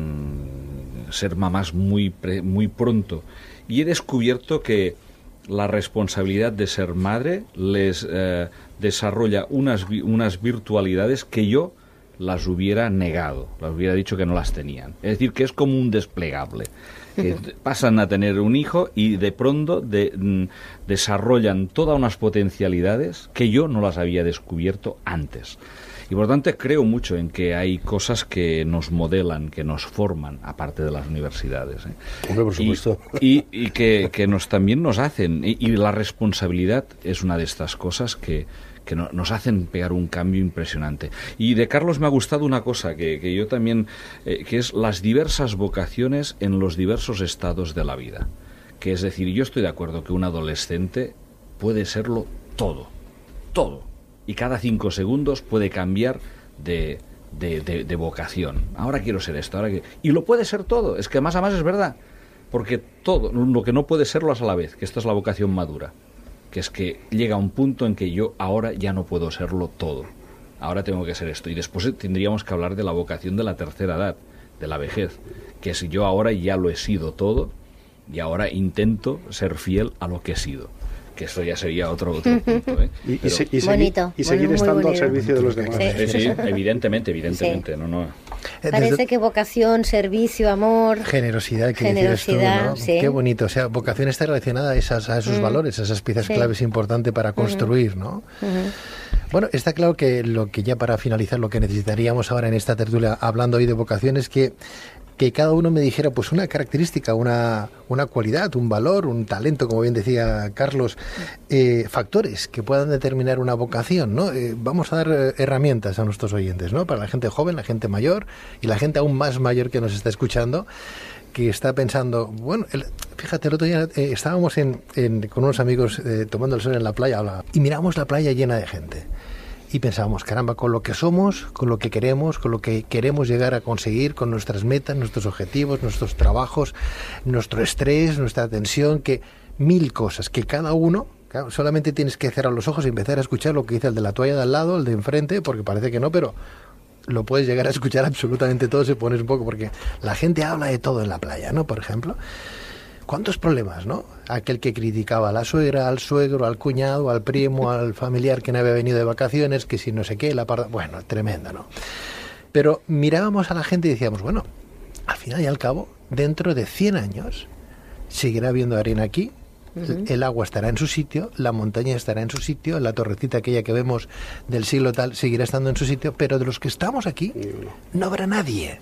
E: mmm, ser mamás muy pre, muy pronto, y he descubierto que la responsabilidad de ser madre les eh, desarrolla unas unas virtualidades que yo las hubiera negado, las hubiera dicho que no las tenían. Es decir, que es como un desplegable, que pasan a tener un hijo y de pronto de, mm, desarrollan todas unas potencialidades que yo no las había descubierto antes. Y por lo tanto creo mucho en que hay cosas que nos modelan, que nos forman, aparte de las universidades. ¿eh?
A: Hombre, por supuesto.
E: Y, y, y que, que nos, también nos hacen, y, y la responsabilidad es una de estas cosas que, que no, nos hacen pegar un cambio impresionante. Y de Carlos me ha gustado una cosa, que, que yo también, eh, que es las diversas vocaciones en los diversos estados de la vida. Que es decir, yo estoy de acuerdo que un adolescente puede serlo todo, todo. Y cada cinco segundos puede cambiar de, de, de, de vocación. Ahora quiero ser esto, ahora que... Y lo puede ser todo, es que más a más es verdad. Porque todo, lo que no puede serlo es a la vez, que esta es la vocación madura. Que es que llega un punto en que yo ahora ya no puedo serlo todo. Ahora tengo que ser esto. Y después tendríamos que hablar de la vocación de la tercera edad, de la vejez. Que si yo ahora ya lo he sido todo, y ahora intento ser fiel a lo que he sido. Que eso ya sería otro, otro punto. ¿eh?
D: Y, y, se, y,
C: bonito,
D: y seguir
C: bueno,
D: estando
C: bonito.
D: al servicio de los demás.
C: Sí,
E: sí, sí evidentemente, evidentemente. Sí. No, no.
C: Parece que vocación, servicio, amor...
B: Generosidad, que
C: generosidad,
B: decías tú, ¿no?
C: Sí.
B: Qué bonito. O sea, vocación está relacionada a, esas, a esos mm. valores, a esas piezas sí. claves importantes para construir, uh-huh. ¿no? Uh-huh. Bueno, está claro que lo que ya para finalizar, lo que necesitaríamos ahora en esta tertulia, hablando hoy de vocación, es que que cada uno me dijera pues una característica, una, una cualidad, un valor, un talento, como bien decía Carlos, eh, factores que puedan determinar una vocación, ¿no? Eh, vamos a dar eh, herramientas a nuestros oyentes, ¿no? Para la gente joven, la gente mayor y la gente aún más mayor que nos está escuchando, que está pensando, bueno, el, fíjate, el otro día eh, estábamos en, en, con unos amigos eh, tomando el sol en la playa y miramos la playa llena de gente. Y pensábamos, caramba, con lo que somos, con lo que queremos, con lo que queremos llegar a conseguir, con nuestras metas, nuestros objetivos, nuestros trabajos, nuestro estrés, nuestra tensión, que mil cosas, que cada uno, claro, solamente tienes que cerrar los ojos y empezar a escuchar lo que dice el de la toalla de al lado, el de enfrente, porque parece que no, pero lo puedes llegar a escuchar absolutamente todo si pones un poco, porque la gente habla de todo en la playa, ¿no? Por ejemplo. ¿Cuántos problemas, no? Aquel que criticaba a la suegra, al suegro, al cuñado, al primo, al familiar que no había venido de vacaciones, que si no sé qué, la parda... Bueno, tremendo, ¿no? Pero mirábamos a la gente y decíamos, bueno, al final y al cabo, dentro de cien años, seguirá habiendo arena aquí, uh-huh. el agua estará en su sitio, la montaña estará en su sitio, la torrecita aquella que vemos del siglo tal seguirá estando en su sitio, pero de los que estamos aquí, no habrá nadie.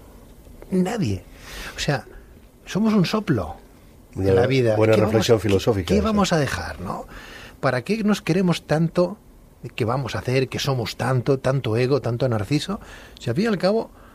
B: Nadie. O sea, somos un soplo de la vida.
A: Buena
B: ¿Qué
A: reflexión
B: vamos,
A: filosófica.
B: ¿Qué, qué vamos a dejar, no? ¿Para qué nos queremos tanto? ¿Qué vamos a hacer? ¿Qué somos tanto? ¿Tanto ego? ¿Tanto narciso? Si al fin y al cabo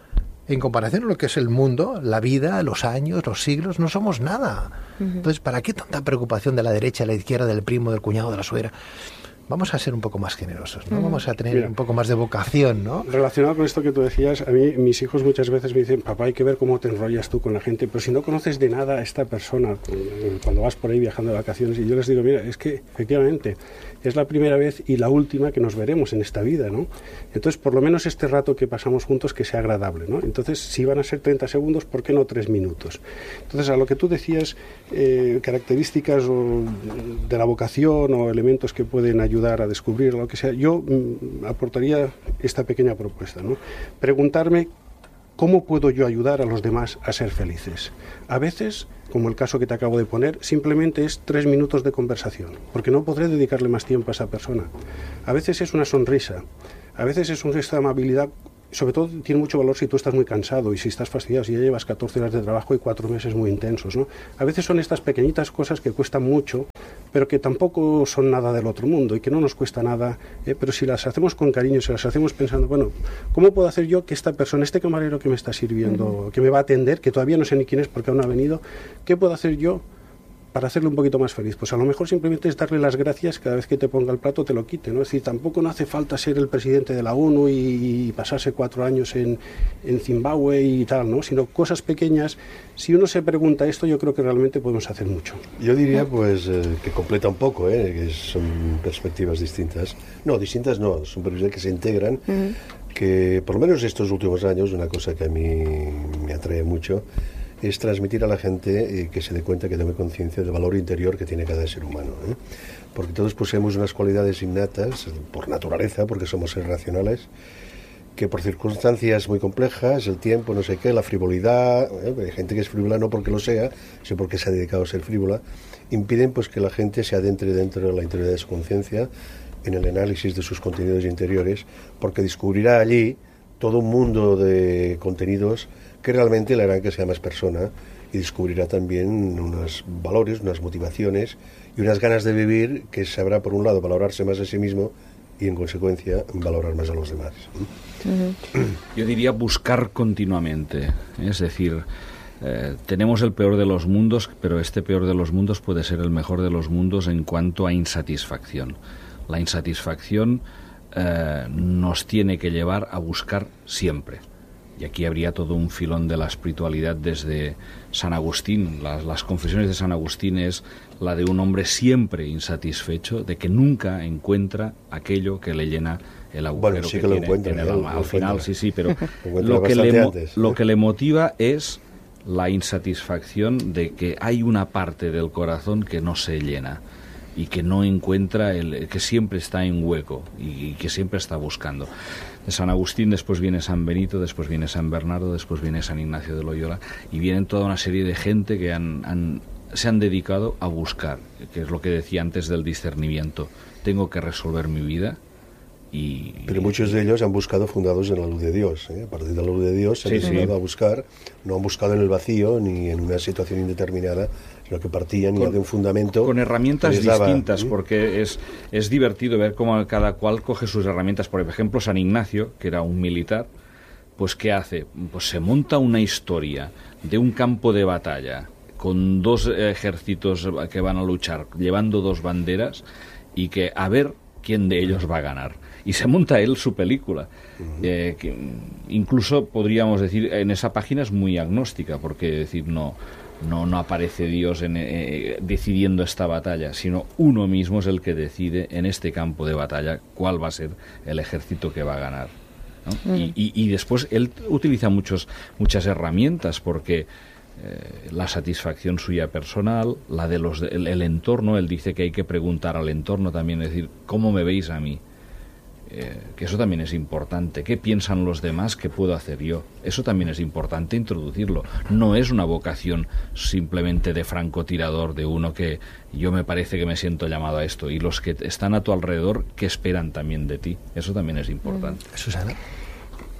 B: En comparación a lo que es el mundo, la vida, los años, los siglos, no somos nada. Uh-huh. Entonces, ¿para qué tanta preocupación de la derecha, de la izquierda, del primo, del cuñado, de la suegra? Vamos a ser un poco más generosos, ¿no? Uh-huh. Vamos a tener Mira, un poco más de vocación, ¿no?
D: Relacionado con esto que tú decías, a mí mis hijos muchas veces me dicen, papá, hay que ver cómo te enrollas tú con la gente, pero si no conoces de nada a esta persona, cuando vas por ahí viajando de vacaciones, y yo les digo, mira, es que efectivamente es la primera vez y la última que nos veremos en esta vida, ¿no? Entonces, por lo menos este rato que pasamos juntos que sea agradable, ¿no? Entonces, si van a ser treinta segundos, ¿por qué no tres minutos? Entonces, a lo que tú decías, eh, características o de la vocación o elementos que pueden ayudar a descubrir lo que sea, yo mm, aportaría esta pequeña propuesta, ¿no? Preguntarme ¿cómo puedo yo ayudar a los demás a ser felices? A veces, como el caso que te acabo de poner, simplemente es tres minutos de conversación, porque no podré dedicarle más tiempo a esa persona. A veces es una sonrisa, a veces es un gesto de amabilidad. Sobre todo tiene mucho valor si tú estás muy cansado y si estás fastidiado, si ya llevas catorce horas de trabajo y cuatro meses muy intensos, ¿no? A veces son estas pequeñitas cosas que cuestan mucho, pero que tampoco son nada del otro mundo y que no nos cuesta nada, ¿eh? Pero si las hacemos con cariño, si las hacemos pensando, bueno, ¿cómo puedo hacer yo que esta persona, este camarero que me está sirviendo, uh-huh. que me va a atender, que todavía no sé ni quién es porque aún no ha venido, ¿qué puedo hacer yo para hacerle un poquito más feliz? Pues a lo mejor simplemente es darle las gracias cada vez que te ponga el plato, te lo quite, ¿no? Es decir, tampoco no hace falta ser el presidente de la ONU y, y pasarse cuatro años en, en Zimbabue y tal, ¿no? Sino cosas pequeñas. Si uno se pregunta esto, yo creo que realmente podemos hacer mucho.
A: Yo diría, pues, eh, que completa un poco, ¿eh? Que son perspectivas distintas. No, distintas no, son perspectivas que se integran, uh-huh. que por lo menos estos últimos años, una cosa que a mí me atrae mucho, es transmitir a la gente eh, que se dé cuenta, que tome conciencia del valor interior que tiene cada ser humano, ¿eh? Porque todos poseemos unas cualidades innatas, por naturaleza, porque somos seres racionales, que por circunstancias muy complejas, el tiempo, no sé qué, la frivolidad, ¿eh? Hay gente que es frívola no porque lo sea, sino porque se ha dedicado a ser frívola, impiden pues que la gente se adentre dentro de la interioridad de su conciencia, en el análisis de sus contenidos interiores, porque descubrirá allí todo un mundo de contenidos que realmente le harán que sea más persona, y descubrirá también unos valores, unas motivaciones y unas ganas de vivir que sabrá, por un lado, valorarse más a sí mismo y, en consecuencia, valorar más a los demás.
E: Uh-huh. Yo diría buscar continuamente, es decir, eh, tenemos el peor de los mundos, pero este peor de los mundos puede ser el mejor de los mundos en cuanto a insatisfacción. La insatisfacción eh, nos tiene que llevar a buscar siempre. Y aquí habría todo un filón de la espiritualidad desde San Agustín. Las, las confesiones de San Agustín es la de un hombre siempre insatisfecho, de que nunca encuentra aquello que le llena el agujero.
A: Bueno, sí
E: que,
A: que lo
E: tiene
A: encuentra,
E: en el alma.
A: Lo
E: Al final,
A: encuentra.
E: sí, sí, pero lo que, le,
A: antes,
E: lo que le motiva es la insatisfacción de que hay una parte del corazón que no se llena y que no encuentra, el que siempre está en hueco y, y que siempre está buscando. De San Agustín después viene San Benito, después viene San Bernardo, después viene San Ignacio de Loyola, y vienen toda una serie de gente que han, han, se han dedicado a buscar, que es lo que decía antes del discernimiento. Tengo que resolver mi vida. Y,
A: Pero muchos de ellos han buscado fundados en la luz de Dios, ¿eh? A partir de la luz de Dios se han
E: sí,
A: dedicado
E: sí.
A: a buscar, no han buscado en el vacío ni en una situación indeterminada, sino que partían ya de un fundamento.
E: Con herramientas
A: daba,
E: distintas,
A: ¿eh?
E: porque es, es divertido ver cómo cada cual coge sus herramientas. Por ejemplo, San Ignacio, que era un militar, pues ¿qué hace? Pues se monta una historia de un campo de batalla con dos ejércitos que van a luchar, llevando dos banderas, y que a ver quién de ellos va a ganar. Y se monta él su película. Uh-huh. Eh, que incluso podríamos decir, en esa página es muy agnóstica, porque decir no, no, no aparece Dios en, eh, decidiendo esta batalla, sino uno mismo es el que decide en este campo de batalla cuál va a ser el ejército que va a ganar, ¿no? Uh-huh. y, y, y después él utiliza muchos, muchas herramientas, porque Eh, la satisfacción suya personal, la de los el, el entorno. Él dice que hay que preguntar al entorno también, es decir, ¿cómo me veis a mí? Eh, que eso también es importante. ¿Qué piensan los demás? ¿Qué puedo hacer yo? Eso también es importante introducirlo. No es una vocación simplemente de francotirador, de uno que yo me parece que me siento llamado a esto, y los que están a tu alrededor, ¿qué esperan también de ti? Eso también es importante.
B: Susana.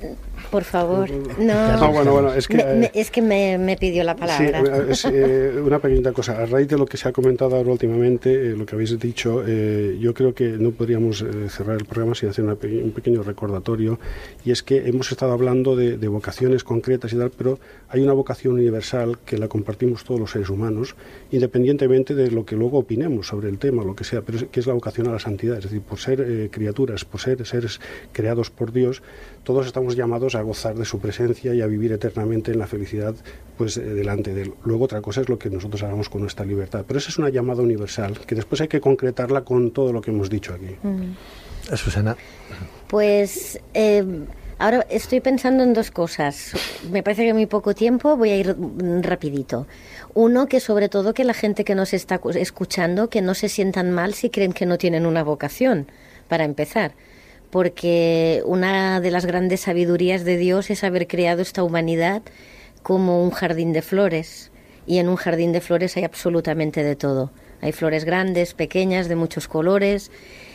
C: Por favor, no.
D: No, bueno, bueno, es que,
C: me, me, es que me, me pidió la palabra.
D: Sí, es, eh, una pequeña cosa. A raíz de lo que se ha comentado ahora últimamente, eh, lo que habéis dicho, eh, yo creo que no podríamos eh, cerrar el programa sin hacer una pe- un pequeño recordatorio. Y es que hemos estado hablando de, de vocaciones concretas y tal, pero hay una vocación universal que la compartimos todos los seres humanos, independientemente de lo que luego opinemos sobre el tema, lo que sea, pero es, que es la vocación a la santidad. Es decir, por ser eh, criaturas, por ser seres creados por Dios, todos estamos llamados a gozar de su presencia y a vivir eternamente en la felicidad, pues eh, delante de él. Luego otra cosa es lo que nosotros hagamos con nuestra libertad, pero esa es una llamada universal que después hay que concretarla con todo lo que hemos dicho aquí.
C: Mm.
B: Susana.
C: Pues eh, ahora estoy pensando en dos cosas. Me parece que muy poco tiempo, voy a ir rapidito. Uno, que sobre todo que la gente que nos está escuchando, que no se sientan mal si creen que no tienen una vocación, para empezar. Porque una de las grandes sabidurías de Dios es haber creado esta humanidad como un jardín de flores. Y en un jardín de flores hay absolutamente de todo. Hay flores grandes, pequeñas, de muchos colores.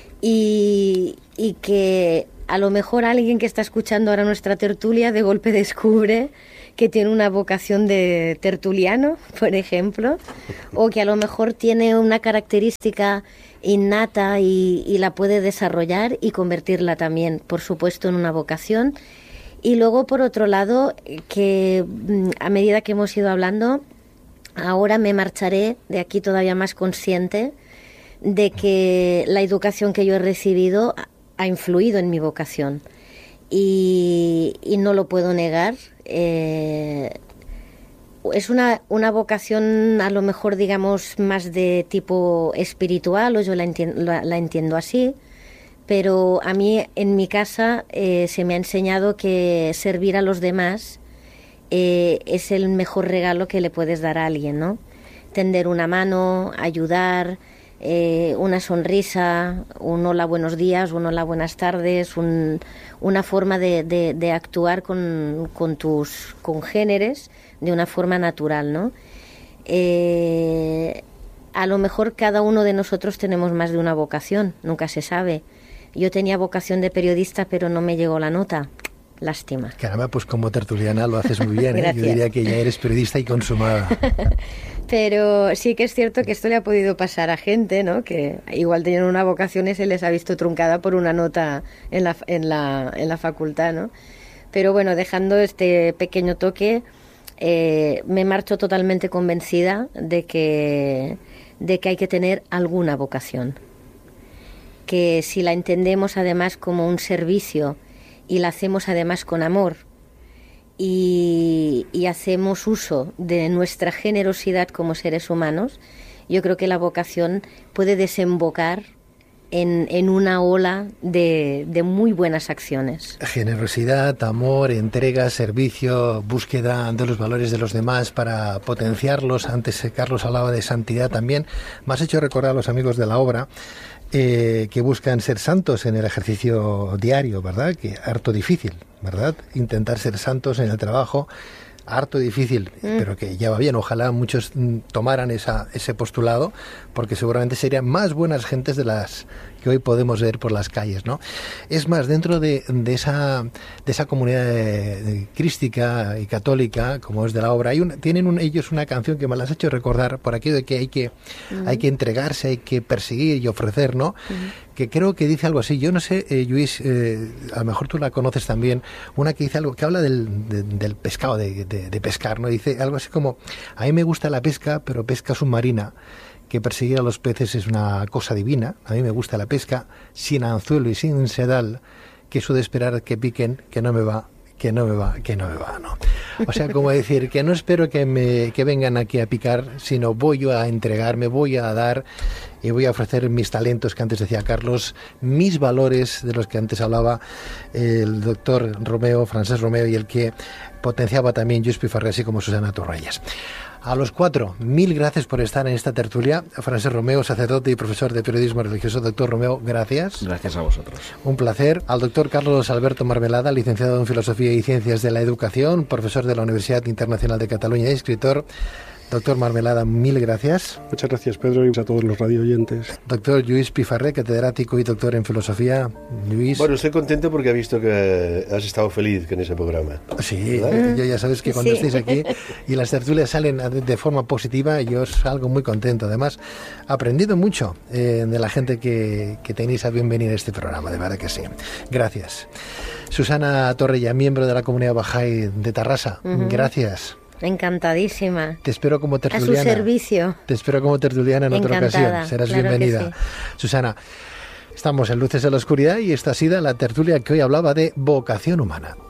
C: Y, y que a lo mejor alguien que está escuchando ahora nuestra tertulia de golpe descubre que tiene una vocación de tertuliano, por ejemplo, o que a lo mejor tiene una característica innata y, y la puede desarrollar y convertirla también, por supuesto, en una vocación. Y luego, por otro lado, que a medida que hemos ido hablando, ahora me marcharé de aquí todavía más consciente de que la educación que yo he recibido ha influido en mi vocación. Y, y no lo puedo negar. Eh, es una, una vocación a lo mejor, digamos, más de tipo espiritual, o yo la entiendo, la, la entiendo así, pero a mí en mi casa eh, se me ha enseñado que servir a los demás eh, es el mejor regalo que le puedes dar a alguien, ¿no? Tender una mano, ayudar, eh, una sonrisa, un hola buenos días, un hola buenas tardes, un, una forma de, de, de actuar con, con tus congéneres de una forma natural, ¿no? Eh, a lo mejor cada uno de nosotros tenemos más de una vocación, nunca se sabe. Yo tenía vocación de periodista, pero no me llegó la nota. Lástima.
B: Caramba, pues como tertuliana lo haces muy bien, ¿eh? Yo diría que ya eres periodista y consumada.
C: Pero sí que es cierto que esto le ha podido pasar a gente, ¿no? Que igual tenían una vocación y se les ha visto truncada por una nota en la, en la, en la facultad, ¿no? Pero bueno, dejando este pequeño toque, eh, me marcho totalmente convencida de que, de que hay que tener alguna vocación. Que si la entendemos además como un servicio y la hacemos además con amor y, y hacemos uso de nuestra generosidad como seres humanos, yo creo que la vocación puede desembocar en, en una ola de, de muy buenas acciones.
B: Generosidad, amor, entrega, servicio, búsqueda de los valores de los demás para potenciarlos. Antes Carlos hablaba de santidad también. Me has hecho recordar a los amigos de la obra Eh, que buscan ser santos en el ejercicio diario, ¿verdad? Que harto difícil, ¿verdad? Intentar ser santos en el trabajo, harto difícil, mm. pero que ya va bien. Ojalá muchos tomaran esa, ese postulado, porque seguramente serían más buenas gentes de las que hoy podemos ver por las calles, ¿no? Es más, dentro de, de esa de esa comunidad de, de crística y católica, como es de la obra, hay un, tienen un, ellos una canción que me las ha hecho recordar por aquello de que hay que uh-huh. hay que entregarse, hay que perseguir y ofrecer, ¿no? Uh-huh. Que creo que dice algo así. Yo no sé, eh, Luis, eh, a lo mejor tú la conoces también, una que dice algo, que habla del, de, del pescado, de, de, de pescar, ¿no? Dice algo así como, a mí me gusta la pesca, pero pesca submarina, que perseguir a los peces es una cosa divina. A mí me gusta la pesca sin anzuelo y sin sedal, que eso de esperar que piquen, que no me va, que no me va, que no me va, ¿no? O sea, como decir, que no espero que me que vengan aquí a picar, sino voy yo a entregarme, voy a dar y voy a ofrecer mis talentos, que antes decía Carlos, mis valores de los que antes hablaba el doctor Romeo, Francesc Romeo, y el que potenciaba también Lluís Pifarré, así como Susana Torralles. A los cuatro, mil gracias por estar en esta tertulia. Francesc Romeo, sacerdote y profesor de periodismo religioso. Doctor Romeo, gracias.
E: Gracias a vosotros.
B: Un placer. Al doctor Carlos Alberto Marmelada, licenciado en Filosofía y Ciencias de la Educación, profesor de la Universidad Internacional de Cataluña y escritor. Doctor Marmelada, mil gracias.
D: Muchas gracias, Pedro, y a todos los radio oyentes.
B: Doctor Lluís Pifarré, catedrático y doctor en filosofía. Lluís.
A: Bueno, estoy contento porque he visto que has estado feliz con ese programa.
B: Sí, ¿verdad? Yo ya sabes que cuando
C: Sí.
B: estéis aquí y las tertulias salen de forma positiva, yo salgo muy contento. Además, he aprendido mucho eh, de la gente que, que tenéis a bien venir a este programa, de verdad que sí. Gracias. Susana Torrella, miembro de la comunidad Bahá'í de Tarrasa, uh-huh. gracias.
C: Encantadísima.
B: Te espero como tertuliana.
C: A su servicio.
B: Te espero como tertuliana en
C: Encantada,
B: otra ocasión. Serás
C: claro
B: bienvenida.
C: que sí.
B: Susana, estamos en Luces de la Oscuridad y esta ha sido la tertulia que hoy hablaba de vocación humana.